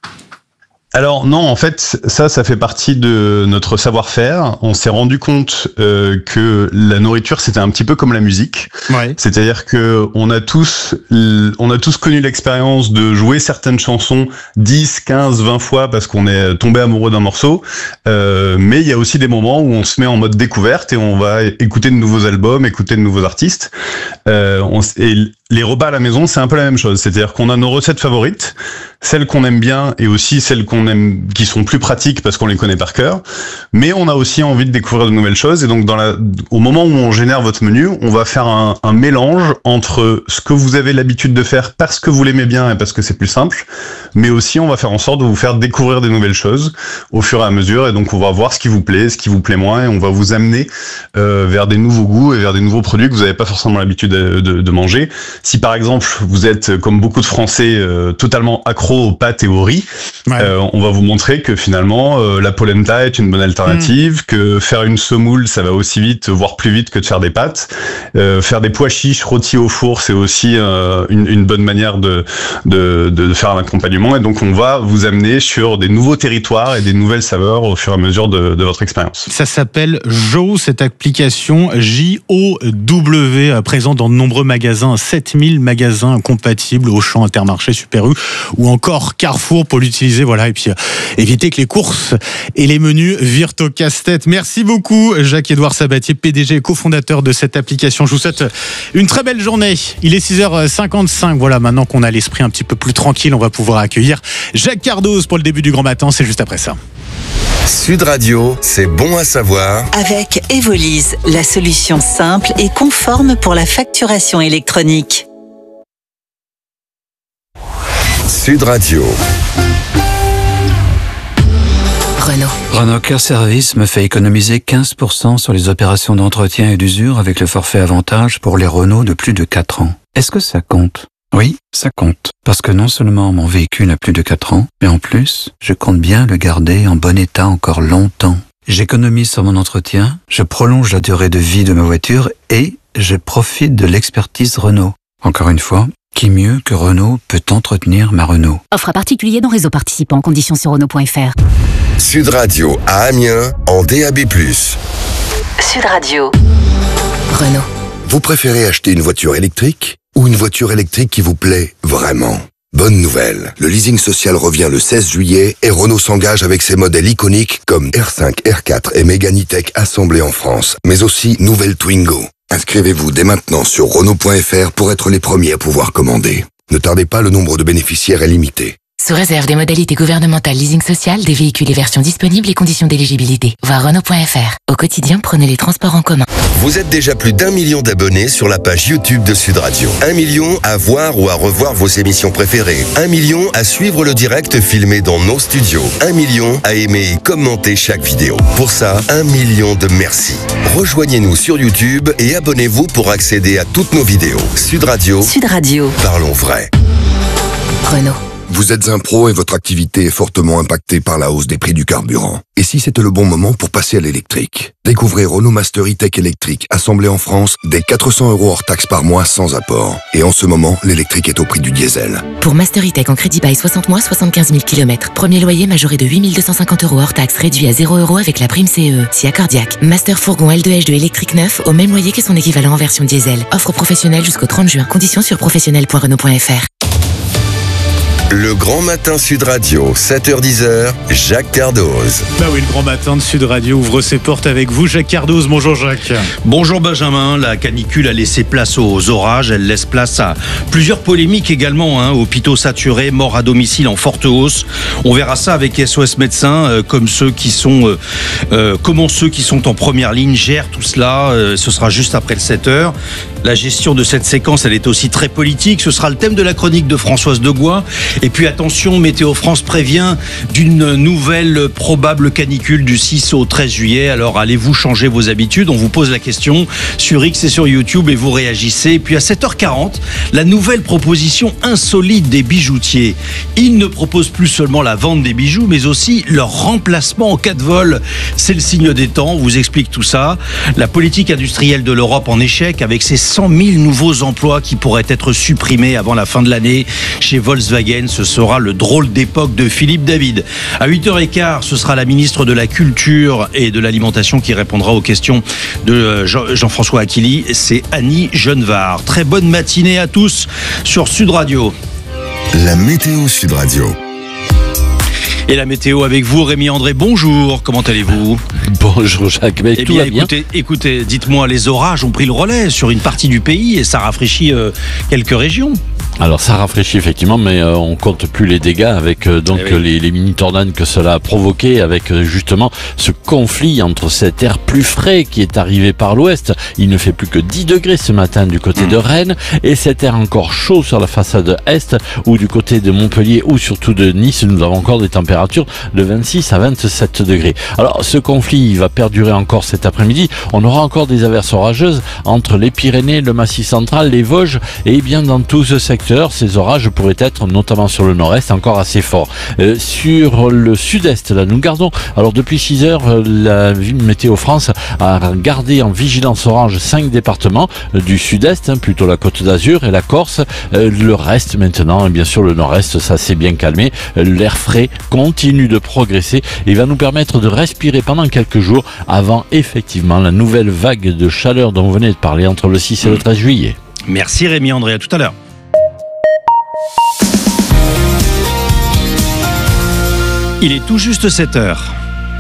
Alors non, en fait, ça, ça fait partie de notre savoir-faire. On s'est rendu compte euh, que la nourriture, c'était un petit peu comme la musique. Ouais. C'est-à-dire que on a tous, on a tous connu l'expérience de jouer certaines chansons dix, quinze, vingt fois parce qu'on est tombé amoureux d'un morceau. Euh, mais il y a aussi des moments où on se met en mode découverte et on va écouter de nouveaux albums, écouter de nouveaux artistes. Euh, on, et les repas à la maison, c'est un peu la même chose. C'est-à-dire qu'on a nos recettes favorites, celles qu'on aime bien et aussi celles qu'on aime, qui sont plus pratiques parce qu'on les connaît par cœur. Mais on a aussi envie de découvrir de nouvelles choses. Et donc, dans la, au moment où on génère votre menu, on va faire un, un mélange entre ce que vous avez l'habitude de faire parce que vous l'aimez bien et parce que c'est plus simple. Mais aussi, on va faire en sorte de vous faire découvrir des nouvelles choses au fur et à mesure. Et donc, on va voir ce qui vous plaît, ce qui vous plaît moins. Et on va vous amener euh, vers des nouveaux goûts et vers des nouveaux produits que vous n'avez pas forcément l'habitude de, de, de manger. Si par exemple, vous êtes, comme beaucoup de Français, euh, totalement accro aux pâtes et au riz, ouais. euh, on va vous montrer que finalement, euh, la polenta est une bonne alternative, mmh. que faire une semoule, ça va aussi vite, voire plus vite que de faire des pâtes. Euh, faire des pois chiches rôtis au four, c'est aussi euh, une, une bonne manière de, de, de faire un accompagnement. Et donc, on va vous amener sur des nouveaux territoires et des nouvelles saveurs au fur et à mesure de, de votre expérience. Ça s'appelle Jo, cette application J O W, présente dans de nombreux magasins, sept mille magasins compatibles, Auchan, Intermarché, Super U ou encore Carrefour pour l'utiliser, voilà, et puis euh, éviter que les courses et les menus virent au casse-tête. Merci beaucoup Jacques-Édouard Sabatier, P D G et cofondateur de cette application. Je vous souhaite une très belle journée. Il est six heures cinquante-cinq, voilà, maintenant qu'on a l'esprit un petit peu plus tranquille, on va pouvoir accueillir Jacques Cardoz pour le début du Grand Matin, c'est juste après ça. Sud Radio, c'est bon à savoir. Avec Evolise, la solution simple et conforme pour la facturation électronique. Sud Radio. Renault. Renault Care Service me fait économiser quinze pour cent sur les opérations d'entretien et d'usure avec le forfait avantage pour les Renault de plus de quatre ans. Est-ce que ça compte ? Oui, ça compte. Parce que non seulement mon véhicule a plus de quatre ans, mais en plus, je compte bien le garder en bon état encore longtemps. J'économise sur mon entretien, je prolonge la durée de vie de ma voiture et je profite de l'expertise Renault. Encore une fois, qui mieux que Renault peut entretenir ma Renault ? Offre à particulier dans réseau participant, conditions sur Renault point F R. Sud Radio à Amiens en D A B plus. Sud Radio. Renault. Vous préférez acheter une voiture électrique ou une voiture électrique qui vous plaît vraiment ? Bonne nouvelle, le leasing social revient le seize juillet et Renault s'engage avec ses modèles iconiques comme R cinq, R quatre et Mégane E-Tech assemblés en France, mais aussi nouvelle Twingo. Inscrivez-vous dès maintenant sur Renault point F R pour être les premiers à pouvoir commander. Ne tardez pas, le nombre de bénéficiaires est limité. Sous réserve des modalités gouvernementales leasing social, des véhicules et versions disponibles et conditions d'éligibilité. Voir Renault point F R. Au quotidien, prenez les transports en commun. Vous êtes déjà plus d'un million d'abonnés sur la page YouTube de Sud Radio. Un million à voir ou à revoir vos émissions préférées. Un million à suivre le direct filmé dans nos studios. Un million à aimer et commenter chaque vidéo. Pour ça, un million de merci. Rejoignez-nous sur YouTube et abonnez-vous pour accéder à toutes nos vidéos. Sud Radio. Sud Radio. Parlons vrai. Renault. Vous êtes un pro et votre activité est fortement impactée par la hausse des prix du carburant. Et si c'était le bon moment pour passer à l'électrique? Découvrez Renault Master E-Tech électrique, assemblé en France, dès quatre cents euros hors taxe par mois sans apport. Et en ce moment, l'électrique est au prix du diesel. Pour Master E-Tech en crédit bail soixante mois, soixante-quinze mille kilomètres. Premier loyer majoré de huit mille deux cent cinquante euros hors taxe, réduit à zéro euros avec la prime C E E. Si accordiaque. Master Fourgon L deux H deux électrique neuf au même loyer que son équivalent en version diesel. Offre professionnelle jusqu'au trente juin. Conditions sur professionnel point renault point f r. Le Grand Matin Sud Radio, sept heures dix, Jacques Cardoz. Bah oui, le Grand Matin de Sud Radio ouvre ses portes avec vous, Jacques Cardoz. Bonjour Jacques. Bonjour Benjamin. La canicule a laissé place aux orages. Elle laisse place à plusieurs polémiques également. Hein. Hôpitaux saturés, morts à domicile en forte hausse. On verra ça avec S O S Médecins, euh, comme ceux qui sont, euh, euh, comment ceux qui sont en première ligne gèrent tout cela. Euh, ce sera juste après le sept heures. La gestion de cette séquence, elle est aussi très politique. Ce sera le thème de la chronique de Françoise Degois. Et puis attention, Météo France prévient d'une nouvelle probable canicule du six au treize juillet. Alors allez-vous changer vos habitudes? On vous pose la question sur X et sur YouTube et vous réagissez. Et puis à sept heures quarante, la nouvelle proposition insolite des bijoutiers. Ils ne proposent plus seulement la vente des bijoux, mais aussi leur remplacement en cas de vol. C'est le signe des temps, on vous explique tout ça. La politique industrielle de l'Europe en échec avec ses cent mille nouveaux emplois qui pourraient être supprimés avant la fin de l'année chez Volkswagen. Ce sera le drôle d'époque de Philippe David. À huit heures quinze, ce sera la ministre de la Culture et de l'Alimentation qui répondra aux questions de Jean-François Aquili. C'est Annie Genevard. Très bonne matinée à tous sur Sud Radio. La météo Sud Radio. Et la météo avec vous, Rémi André, bonjour, comment allez-vous? Bonjour Jacques, mais eh tout bien, va bien. Écoutez, écoutez, dites-moi, les orages ont pris le relais sur une partie du pays et ça rafraîchit euh, quelques régions. Alors ça rafraîchit effectivement, mais euh, on compte plus les dégâts avec euh, donc eh oui. les, les mini-tornades que cela a provoqué, avec euh, justement ce conflit entre cet air plus frais qui est arrivé par l'ouest. Il ne fait plus que dix degrés ce matin du côté mmh. de Rennes, et cet air encore chaud sur la façade est, ou du côté de Montpellier ou surtout de Nice, nous avons encore des températures de vingt-six à vingt-sept degrés. Alors ce conflit il va perdurer encore cet après-midi. On aura encore des averses orageuses entre les Pyrénées, le Massif central, les Vosges, et bien dans tout ce secteur. Ces orages pourraient être, notamment sur le nord-est, encore assez forts. Euh, sur le sud-est, là, nous gardons, alors depuis six heures, la Météo France a gardé en vigilance orange cinq départements euh, du sud-est, hein, plutôt la Côte d'Azur et la Corse. Euh, le reste maintenant, et bien sûr le nord-est, ça s'est bien calmé. Euh, l'air frais continue de progresser et va nous permettre de respirer pendant quelques jours avant effectivement la nouvelle vague de chaleur dont vous venez de parler entre le six et le treize juillet. Merci Rémi André, à tout à l'heure. Il est tout juste sept heures.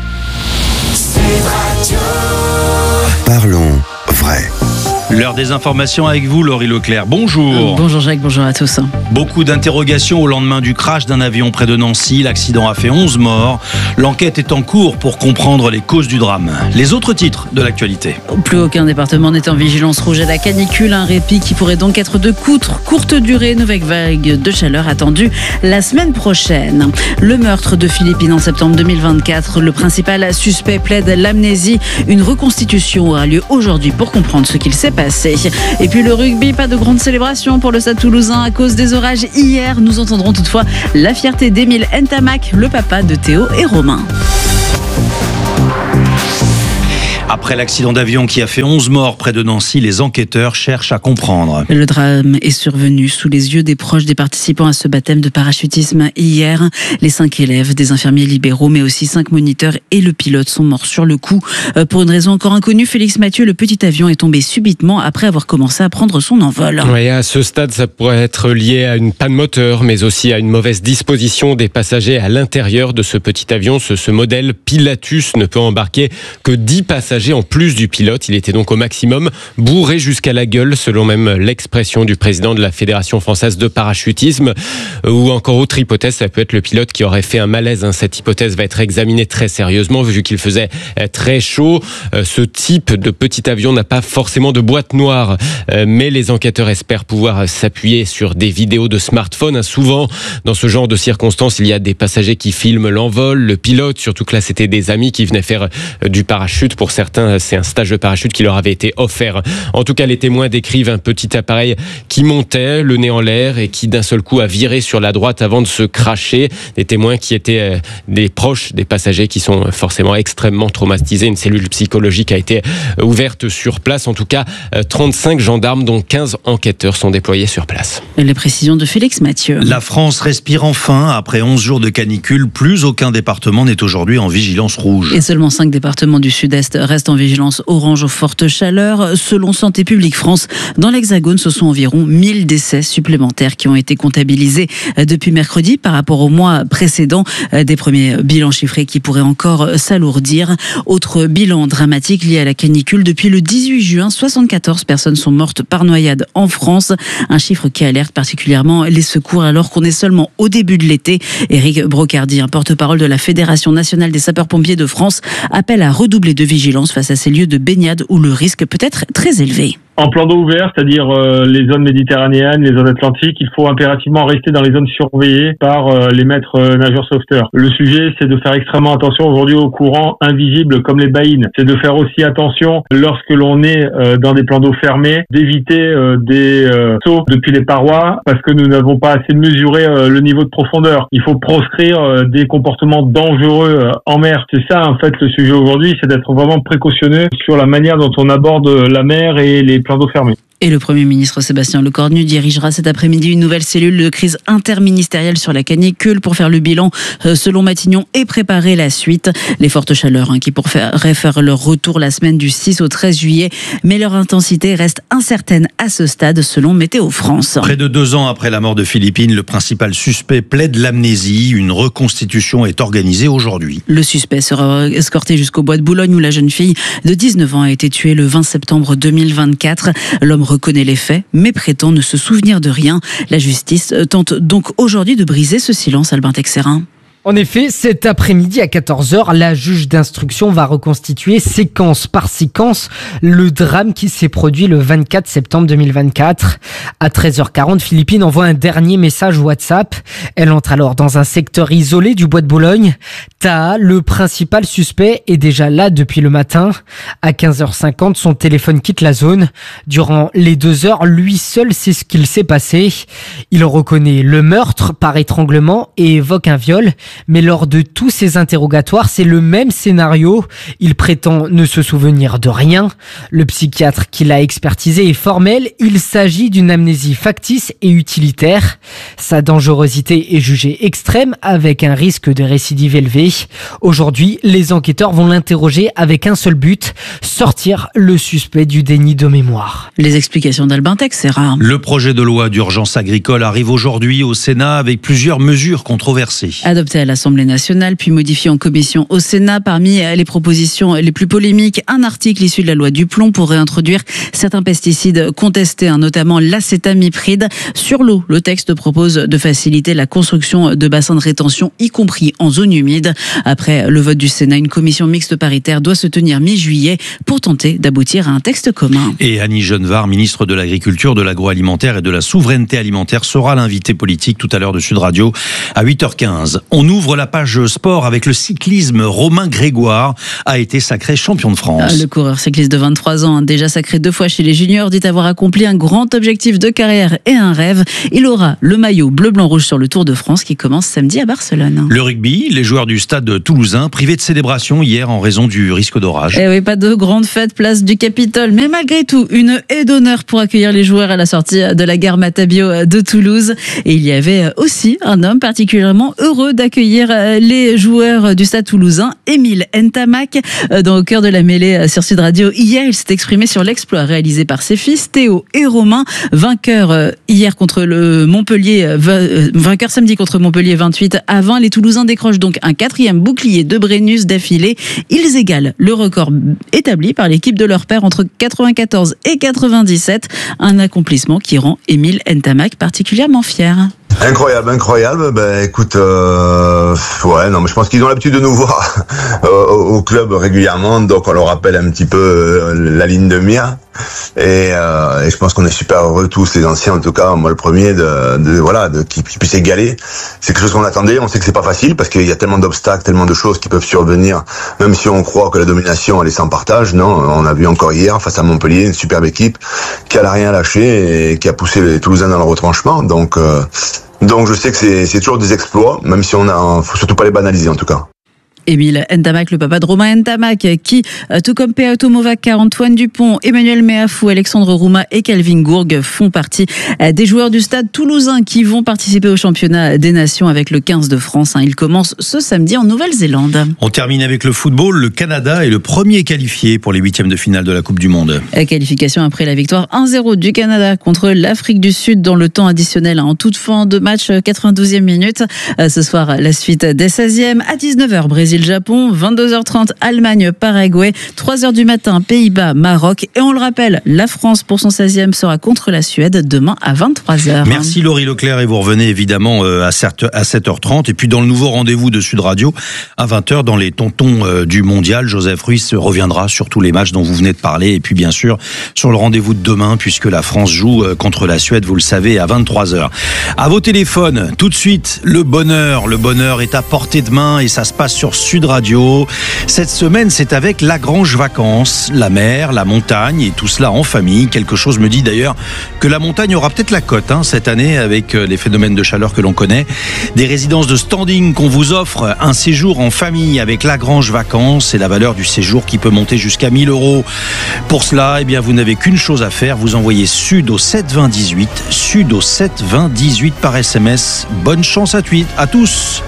Parlons vrai. L'heure des informations avec vous, Laurie Leclerc. Bonjour. Bonjour Jacques, bonjour à tous. Beaucoup d'interrogations au lendemain du crash d'un avion près de Nancy. L'accident a fait onze morts. L'enquête est en cours pour comprendre les causes du drame. Les autres titres de l'actualité. Plus aucun département n'est en vigilance rouge à la canicule. Un répit qui pourrait donc être de courte, courte durée. Nouvelle vague de chaleur attendue la semaine prochaine. Le meurtre de Philippine en septembre deux mille vingt-quatre. Le principal suspect plaide l'amnésie. Une reconstitution aura lieu aujourd'hui pour comprendre ce qu'il s'est passé. Et puis le rugby, pas de grande célébration pour le Stade Toulousain à cause des orages hier. Nous entendrons toutefois la fierté d'Émile Ntamak, le papa de Théo et Romain. Après l'accident d'avion qui a fait onze morts près de Nancy, les enquêteurs cherchent à comprendre. Le drame est survenu sous les yeux des proches des participants à ce baptême de parachutisme hier. Les cinq élèves, des infirmiers libéraux, mais aussi cinq moniteurs et le pilote sont morts sur le coup. Pour une raison encore inconnue, Félix Mathieu, le petit avion est tombé subitement après avoir commencé à prendre son envol. Oui, à ce stade, ça pourrait être lié à une panne moteur, mais aussi à une mauvaise disposition des passagers à l'intérieur de ce petit avion. Ce, ce modèle Pilatus ne peut embarquer que dix passagers en plus du pilote. Il était donc au maximum bourré jusqu'à la gueule, selon même l'expression du président de la Fédération française de parachutisme. Ou encore autre hypothèse, ça peut être le pilote qui aurait fait un malaise. Cette hypothèse va être examinée très sérieusement vu qu'il faisait très chaud. Ce type de petit avion n'a pas forcément de boîte noire, mais les enquêteurs espèrent pouvoir s'appuyer sur des vidéos de smartphone. Souvent, dans ce genre de circonstances, il y a des passagers qui filment l'envol, le pilote, surtout que là c'était des amis qui venaient faire du parachute pour certains. certains, c'est un stage de parachute qui leur avait été offert. En tout cas, les témoins décrivent un petit appareil qui montait, le nez en l'air, et qui d'un seul coup a viré sur la droite avant de se cracher. Des témoins qui étaient des proches des passagers qui sont forcément extrêmement traumatisés. Une cellule psychologique a été ouverte sur place. En tout cas, trente-cinq gendarmes, dont quinze enquêteurs, sont déployés sur place. Les précisions de Félix Mathieu. La France respire enfin. Après onze jours de canicule, plus aucun département n'est aujourd'hui en vigilance rouge. Et seulement cinq départements du Sud-Est restent en vigilance orange aux fortes chaleurs. Selon Santé publique France, dans l'Hexagone, ce sont environ mille décès supplémentaires qui ont été comptabilisés depuis mercredi par rapport au mois précédent. Des premiers bilans chiffrés qui pourraient encore s'alourdir. Autre bilan dramatique lié à la canicule. Depuis le dix-huit juin, soixante-quatorze personnes sont mortes par noyade en France. Un chiffre qui alerte particulièrement les secours alors qu'on est seulement au début de l'été. Éric Brocardi, un porte-parole de la Fédération nationale des sapeurs-pompiers de France, appelle à redoubler de vigilance face à ces lieux de baignade où le risque peut être très élevé. En plan d'eau ouvert, c'est-à-dire euh, les zones méditerranéennes, les zones atlantiques, il faut impérativement rester dans les zones surveillées par euh, les maîtres euh, nageurs sauveteurs. Le sujet, c'est de faire extrêmement attention aujourd'hui aux courants invisibles comme les baïnes. C'est de faire aussi attention lorsque l'on est euh, dans des plans d'eau fermés, d'éviter euh, des euh, sauts depuis les parois parce que nous n'avons pas assez mesuré euh, le niveau de profondeur. Il faut proscrire euh, des comportements dangereux euh, en mer. C'est ça, en fait, le sujet aujourd'hui, c'est d'être vraiment précautionneux sur la manière dont on aborde la mer et les plans d'eau fermés. Et le Premier ministre Sébastien Lecornu dirigera cet après-midi une nouvelle cellule de crise interministérielle sur la canicule pour faire le bilan selon Matignon et préparer la suite. Les fortes chaleurs hein, qui pourraient faire leur retour la semaine du six au treize juillet, mais leur intensité reste incertaine à ce stade selon Météo France. Près de deux ans après la mort de Philippine, le principal suspect plaide l'amnésie. Une reconstitution est organisée aujourd'hui. Le suspect sera escorté jusqu'au bois de Boulogne où la jeune fille de dix-neuf ans a été tuée le vingt septembre deux mille vingt-quatre. L'homme reconnaît les faits, mais prétend ne se souvenir de rien. La justice tente donc aujourd'hui de briser ce silence, Albin Texerin. En effet, cet après-midi à quatorze heures, la juge d'instruction va reconstituer séquence par séquence le drame qui s'est produit le vingt-quatre septembre deux mille vingt-quatre. À treize heures quarante, Philippine envoie un dernier message WhatsApp. Elle entre alors dans un secteur isolé du bois de Boulogne. Taha, le principal suspect, est déjà là depuis le matin. À quinze heures cinquante, son téléphone quitte la zone. Durant les deux heures, lui seul sait ce qu'il s'est passé. Il reconnaît le meurtre par étranglement et évoque un viol. Mais lors de tous ces interrogatoires, c'est le même scénario. Il prétend ne se souvenir de rien. Le psychiatre qui l'a expertisé est formel. Il s'agit d'une amnésie factice et utilitaire. Sa dangerosité est jugée extrême avec un risque de récidive élevé. Aujourd'hui, les enquêteurs vont l'interroger avec un seul but, sortir le suspect du déni de mémoire. Les explications d'Albin Texerin. Le projet de loi d'urgence agricole arrive aujourd'hui au Sénat avec plusieurs mesures controversées. Adopté à l'Assemblée nationale, puis modifié en commission au Sénat. Parmi les propositions les plus polémiques, un article issu de la loi Duplomb pour réintroduire certains pesticides contestés, hein, notamment l'acétamipride. Sur l'eau, le texte propose de faciliter la construction de bassins de rétention, y compris en zone humide. Après le vote du Sénat, une commission mixte paritaire doit se tenir mi-juillet pour tenter d'aboutir à un texte commun. Et Annie Genevard, ministre de l'Agriculture, de l'Agroalimentaire et de la Souveraineté Alimentaire, sera l'invité politique tout à l'heure de Sud Radio à huit heures quinze. On ouvre la page sport avec le cyclisme. Romain Grégoire a été sacré champion de France. Le coureur cycliste de vingt-trois ans, déjà sacré deux fois chez les juniors, dit avoir accompli un grand objectif de carrière et un rêve. Il aura le maillot bleu-blanc-rouge sur le Tour de France qui commence samedi à Barcelone. Le rugby, les joueurs du stade toulousain privés de célébration hier en raison du risque d'orage. Eh oui, pas de grande fête place du Capitole, mais malgré tout, une haie d'honneur pour accueillir les joueurs à la sortie de la gare Matabio de Toulouse. Et il y avait aussi un homme particulièrement heureux d'accueillir les joueurs du stade toulousain, Émile Ntamak, dans le cœur de la mêlée sur Sud Radio. Hier, il s'est exprimé sur l'exploit réalisé par ses fils, Théo et Romain, vainqueurs hier contre le Montpellier, vainqueurs samedi contre Montpellier vingt-huit à vingt. Les Toulousains décrochent donc un quatrième bouclier de Brennus d'affilée. Ils égalent le record établi par l'équipe de leur père entre quatre-vingt-quatorze et quatre-vingt-dix-sept. Un accomplissement qui rend Émile Ntamak particulièrement fier. Incroyable, incroyable. Ben écoute, euh, ouais, non, mais je pense qu'ils ont l'habitude de nous voir au, au club régulièrement, donc on leur rappelle un petit peu euh, la ligne de mire. Et, euh, et je pense qu'on est super heureux tous, les anciens en tout cas, moi le premier, de, de voilà, de qu'ils puissent égaler. C'est quelque chose qu'on attendait. On sait que c'est pas facile parce qu'il y a tellement d'obstacles, tellement de choses qui peuvent survenir. Même si on croit que la domination elle est sans partage, non. On a vu encore hier face à Montpellier une superbe équipe qui a rien lâché et qui a poussé les Toulousains dans le retranchement. Donc euh, donc je sais que c'est, c'est toujours des exploits, même si on a, faut surtout pas les banaliser en tout cas. Émile Ntamak, le papa de Romain Ntamak, qui, tout comme Peato Movaca, Antoine Dupont, Emmanuel Meafou, Alexandre Rouma et Calvin Gourgue font partie des joueurs du Stade Toulousain qui vont participer au championnat des nations avec le quinze de France. Il commence ce samedi en Nouvelle-Zélande. On termine avec le football. Le Canada est le premier qualifié pour les huitièmes de finale de la Coupe du Monde. Qualification après la victoire un zéro du Canada contre l'Afrique du Sud dans le temps additionnel en toute fin de match, quatre-vingt-douzième minute. Ce soir, la suite des seizièmes à dix-neuf heures, Brésil Japon, vingt-deux heures trente, Allemagne, Paraguay, trois heures du matin, Pays-Bas, Maroc. Et on le rappelle, la France pour son seizième sera contre la Suède demain à vingt-trois heures. Merci Laurie Leclerc et vous revenez évidemment à sept heures trente. Et puis dans le nouveau rendez-vous de Sud Radio, à vingt heures, dans les tontons du mondial, Joseph Ruiz reviendra sur tous les matchs dont vous venez de parler. Et puis bien sûr, sur le rendez-vous de demain, puisque la France joue contre la Suède, vous le savez, à vingt-trois heures. À vos téléphones, tout de suite, le bonheur. Le bonheur est à portée de main et ça se passe sur Sud Radio. Cette semaine, c'est avec Lagrange Vacances, la mer, la montagne et tout cela en famille. Quelque chose me dit d'ailleurs que la montagne aura peut-être la cote hein, cette année avec les phénomènes de chaleur que l'on connaît. Des résidences de standing qu'on vous offre, un séjour en famille avec Lagrange Vacances et la valeur du séjour qui peut monter jusqu'à mille euros. Pour cela, eh bien, vous n'avez qu'une chose à faire, vous envoyez Sud au sept vingt dix-huit, Sud au sept vingt dix-huit par S M S. Bonne chance à, tweet, à tous.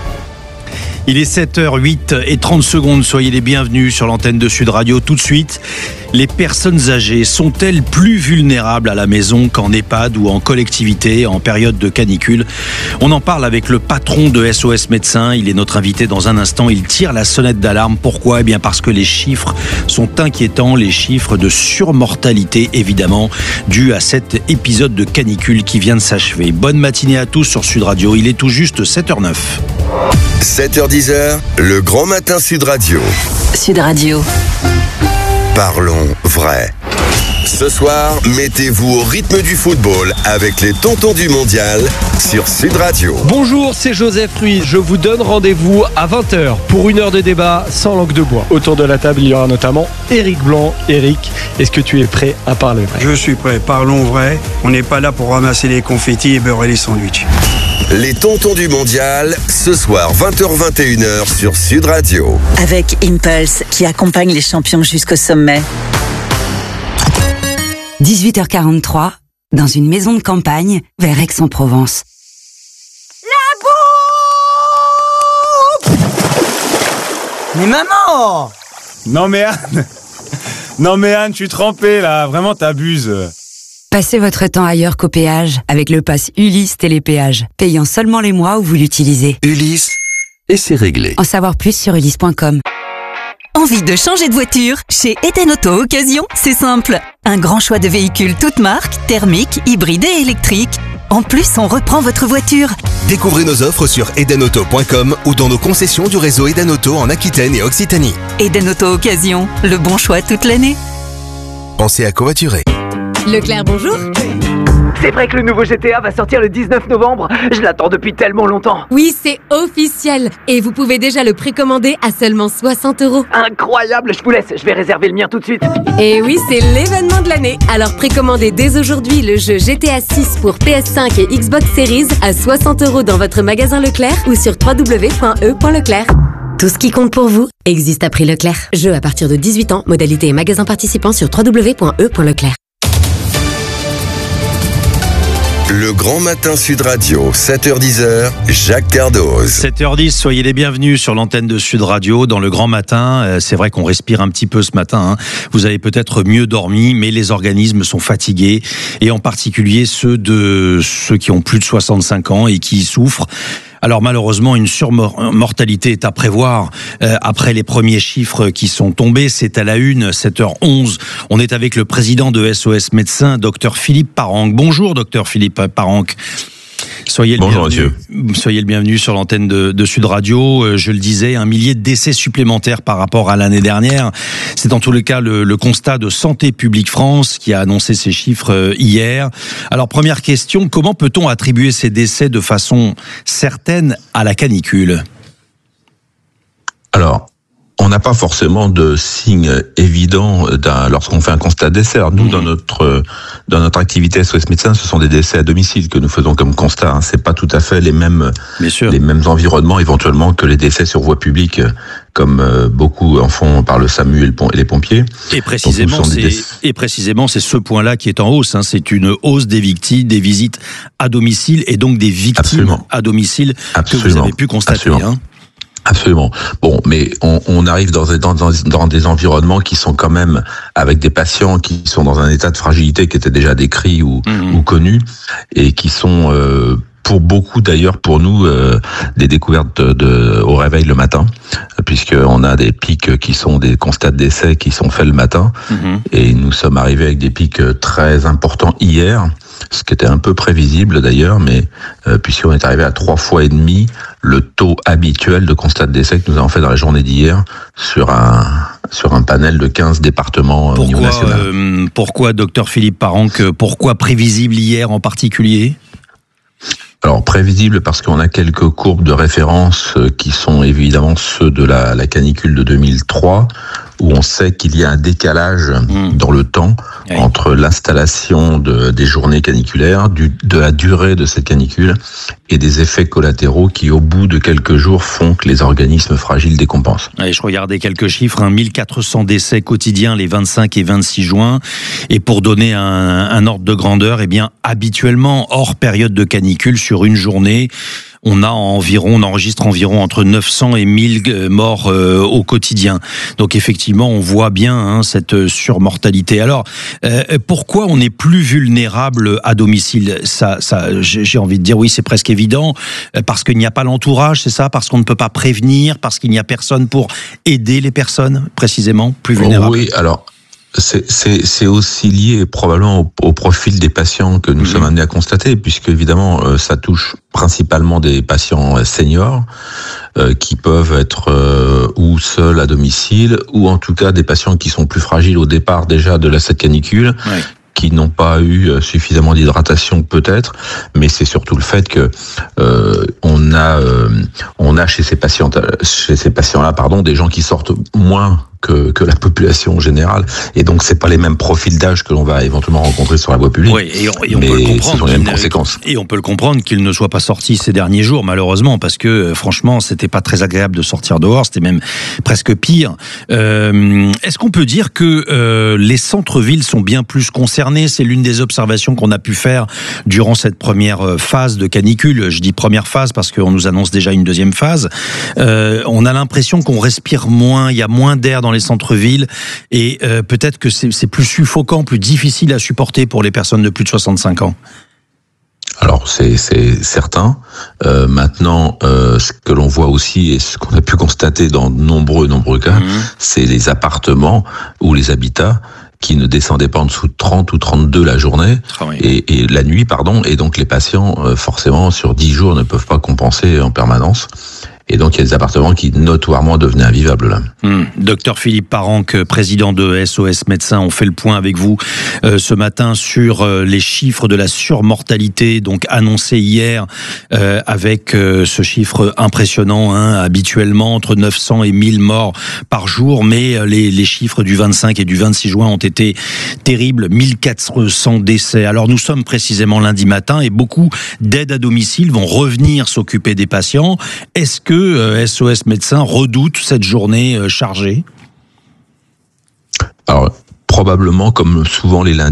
Il est sept heures huit et trente secondes, soyez les bienvenus sur l'antenne de Sud Radio. Tout de suite, les personnes âgées sont-elles plus vulnérables à la maison qu'en EHPAD ou en collectivité en période de canicule? On en parle avec le patron de S O S Médecins, il est notre invité dans un instant, il tire la sonnette d'alarme. Pourquoi? Eh bien parce que les chiffres sont inquiétants, les chiffres de surmortalité évidemment, dus à cet épisode de canicule qui vient de s'achever. Bonne matinée à tous sur Sud Radio, il est tout juste sept heures neuf. sept heures dix, le grand matin Sud Radio. Sud Radio. Parlons vrai. Ce soir, mettez-vous au rythme du football avec les tontons du mondial sur Sud Radio. Bonjour, c'est Joseph Ruiz. Je vous donne rendez-vous à vingt heures pour une heure de débat sans langue de bois. Autour de la table, il y aura notamment Éric Blanc. Éric, est-ce que tu es prêt à parler vrai? Je suis prêt. Parlons vrai. On n'est pas là pour ramasser les confettis et beurrer les sandwichs. Les tontons du mondial, ce soir vingt heures vingt et une heures sur Sud Radio. Avec Impulse qui accompagne les champions jusqu'au sommet. dix-huit heures quarante-trois, dans une maison de campagne, vers Aix-en-Provence. La bombe! Mais maman! Non mais Anne, non mais Anne, tu es trempée là, vraiment t'abuses. Passez votre temps ailleurs qu'au péage avec le pass Ulysse Télépéage, payant seulement les mois où vous l'utilisez. Ulysse, et c'est réglé. En savoir plus sur ulysse point com. Envie de changer de voiture? Chez Eden Auto Occasion, c'est simple. Un grand choix de véhicules toutes marques, thermiques, hybrides et électriques. En plus, on reprend votre voiture. Découvrez nos offres sur eden auto point com ou dans nos concessions du réseau Eden Auto en Aquitaine et Occitanie. Eden Auto Occasion, le bon choix toute l'année. Pensez à covoiturer. Leclerc, bonjour. C'est vrai que le nouveau G T A va sortir le dix-neuf novembre. Je l'attends depuis tellement longtemps. Oui, c'est officiel. Et vous pouvez déjà le précommander à seulement soixante euros. Incroyable, je vous laisse. Je vais réserver le mien tout de suite. Et oui, c'est l'événement de l'année. Alors précommandez dès aujourd'hui le jeu G T A six pour P S cinq et Xbox Series à soixante euros dans votre magasin Leclerc ou sur w w w point e point leclerc. Tout ce qui compte pour vous existe à prix Leclerc. Jeu à partir de dix-huit ans, modalité et magasin participant sur w w w point e point leclerc. Le grand matin Sud Radio, sept heures dix, Jacques Cardoz. sept heures dix, soyez les bienvenus sur l'antenne de Sud Radio dans le grand matin. C'est vrai qu'on respire un petit peu ce matin. Hein. Vous avez peut-être mieux dormi, mais les organismes sont fatigués. Et en particulier ceux de ceux qui ont plus de soixante-cinq ans et qui souffrent. Alors malheureusement, une surmortalité est à prévoir euh, après les premiers chiffres qui sont tombés. C'est à la une, sept heures onze. On est avec le président de S O S Médecins, docteur Philippe Paranque. Bonjour, docteur Philippe Paranque. Soyez le Bonjour bienvenu. monsieur. Soyez le bienvenu sur l'antenne de, de Sud Radio. Euh, je le disais, un millier de décès supplémentaires par rapport à l'année dernière. C'est en tous les cas le, le constat de Santé publique France qui a annoncé ces chiffres euh, hier. Alors première question, comment peut-on attribuer ces décès de façon certaine à la canicule ? Alors, on n'a pas forcément de signe évident d'un, lorsqu'on fait un constat de décès. Alors nous, mmh. dans notre dans notre activité S O S Médecins, ce sont des décès à domicile que nous faisons comme constat. Hein. C'est pas tout à fait les mêmes les mêmes environnements éventuellement que les décès sur voie publique, comme euh, beaucoup en font par le SAMU et, le pom- et les pompiers. Et précisément, c'est décès... et précisément, c'est ce point-là qui est en hausse. Hein. C'est une hausse des victimes, des visites à domicile et donc des victimes Absolument. à domicile Absolument. que vous avez pu constater. Hein. Absolument. Bon, mais on, on arrive dans, dans, dans, dans des environnements qui sont quand même avec des patients qui sont dans un état de fragilité qui était déjà décrit ou, mmh. ou connu et qui sont euh, pour beaucoup d'ailleurs, pour nous, euh, des découvertes de, de, au réveil le matin, puisqu'on a des pics qui sont des constats de décès qui sont faits le matin mmh. et nous sommes arrivés avec des pics très importants hier. Ce qui était un peu prévisible d'ailleurs, mais euh, puisqu'on est arrivé à trois fois et demi le taux habituel de constat de décès que nous avons fait dans la journée d'hier sur un sur un panel de quinze départements pourquoi, au niveau national. Euh, pourquoi, docteur Philippe Parenque, pourquoi prévisible hier en particulier ? Alors prévisible parce qu'on a quelques courbes de référence qui sont évidemment ceux de la, la canicule de deux mille trois, où on sait qu'il y a un décalage mmh. dans le temps oui. entre l'installation de, des journées caniculaires, du, de la durée de cette canicule et des effets collatéraux qui, au bout de quelques jours, font que les organismes fragiles décompensent. Et je regardais quelques chiffres, hein, mille quatre cents décès quotidiens les vingt-cinq et vingt-six juin. Et pour donner un, un ordre de grandeur, eh bien, habituellement, hors période de canicule, sur une journée, on a environ, on enregistre environ entre neuf cents et mille morts euh, au quotidien. Donc effectivement, on voit bien hein, cette surmortalité. Alors, euh, pourquoi on est plus vulnérable à domicile ? Ça, ça, j'ai envie de dire oui, c'est presque évident, parce qu'il n'y a pas l'entourage, c'est ça ? Parce qu'on ne peut pas prévenir, parce qu'il n'y a personne pour aider les personnes, précisément, plus vulnérables ? Oui, alors... C'est, c'est, c'est aussi lié probablement au, au profil des patients que nous mmh. sommes amenés à constater, puisque évidemment euh, ça touche principalement des patients euh, seniors euh, qui peuvent être euh, ou seuls à domicile, ou en tout cas des patients qui sont plus fragiles au départ déjà de la cette canicule. Ouais. Qui n'ont pas eu suffisamment d'hydratation peut-être, mais c'est surtout le fait que euh, on a euh, on a chez ces patients chez ces patients-là pardon des gens qui sortent moins que que la population générale, et donc c'est pas les mêmes profils d'âge que l'on va éventuellement rencontrer sur la voie publique. Oui, et on, et on mais peut le comprendre. Ce sont les mêmes conséquences. Et on peut le comprendre qu'il ne soit pas sorti ces derniers jours, malheureusement, parce que franchement, c'était pas très agréable de sortir dehors, c'était même presque pire. Euh, est-ce qu'on peut dire que euh, les centres-villes sont bien plus concernés ? C'est l'une des observations qu'on a pu faire durant cette première phase de canicule. Je dis première phase parce qu'on nous annonce déjà une deuxième phase. Euh, on a l'impression qu'on respire moins, il y a moins d'air dans les centres-villes, et euh, peut-être que c'est, c'est plus suffocant, plus difficile à supporter pour les personnes de plus de soixante-cinq ans. Alors c'est, c'est certain. Euh, maintenant, euh, ce que l'on voit aussi et ce qu'on a pu constater dans de nombreux nombreux cas, mmh. c'est les appartements ou les habitats qui ne descendaient pas en dessous de trente ou trente-deux la journée ah oui. et, et la nuit, pardon. Et donc les patients, euh, forcément, sur dix jours, ne peuvent pas compenser en permanence. Et donc, il y a des appartements qui, notoirement, devenaient invivables, là. Hum. Docteur Philippe Parenque, président de S O S Médecins, on fait le point avec vous euh, ce matin sur euh, les chiffres de la surmortalité, donc annoncés hier, euh, avec euh, ce chiffre impressionnant, hein, habituellement entre neuf cents et mille morts par jour, mais euh, les, les chiffres du vingt-cinq et du vingt-six juin ont été terribles, mille quatre cents décès. Alors, nous sommes précisément lundi matin et beaucoup d'aides à domicile vont revenir s'occuper des patients. Est-ce que S O S Médecins redoute cette journée chargée ? Alors, probablement, comme souvent les lundis,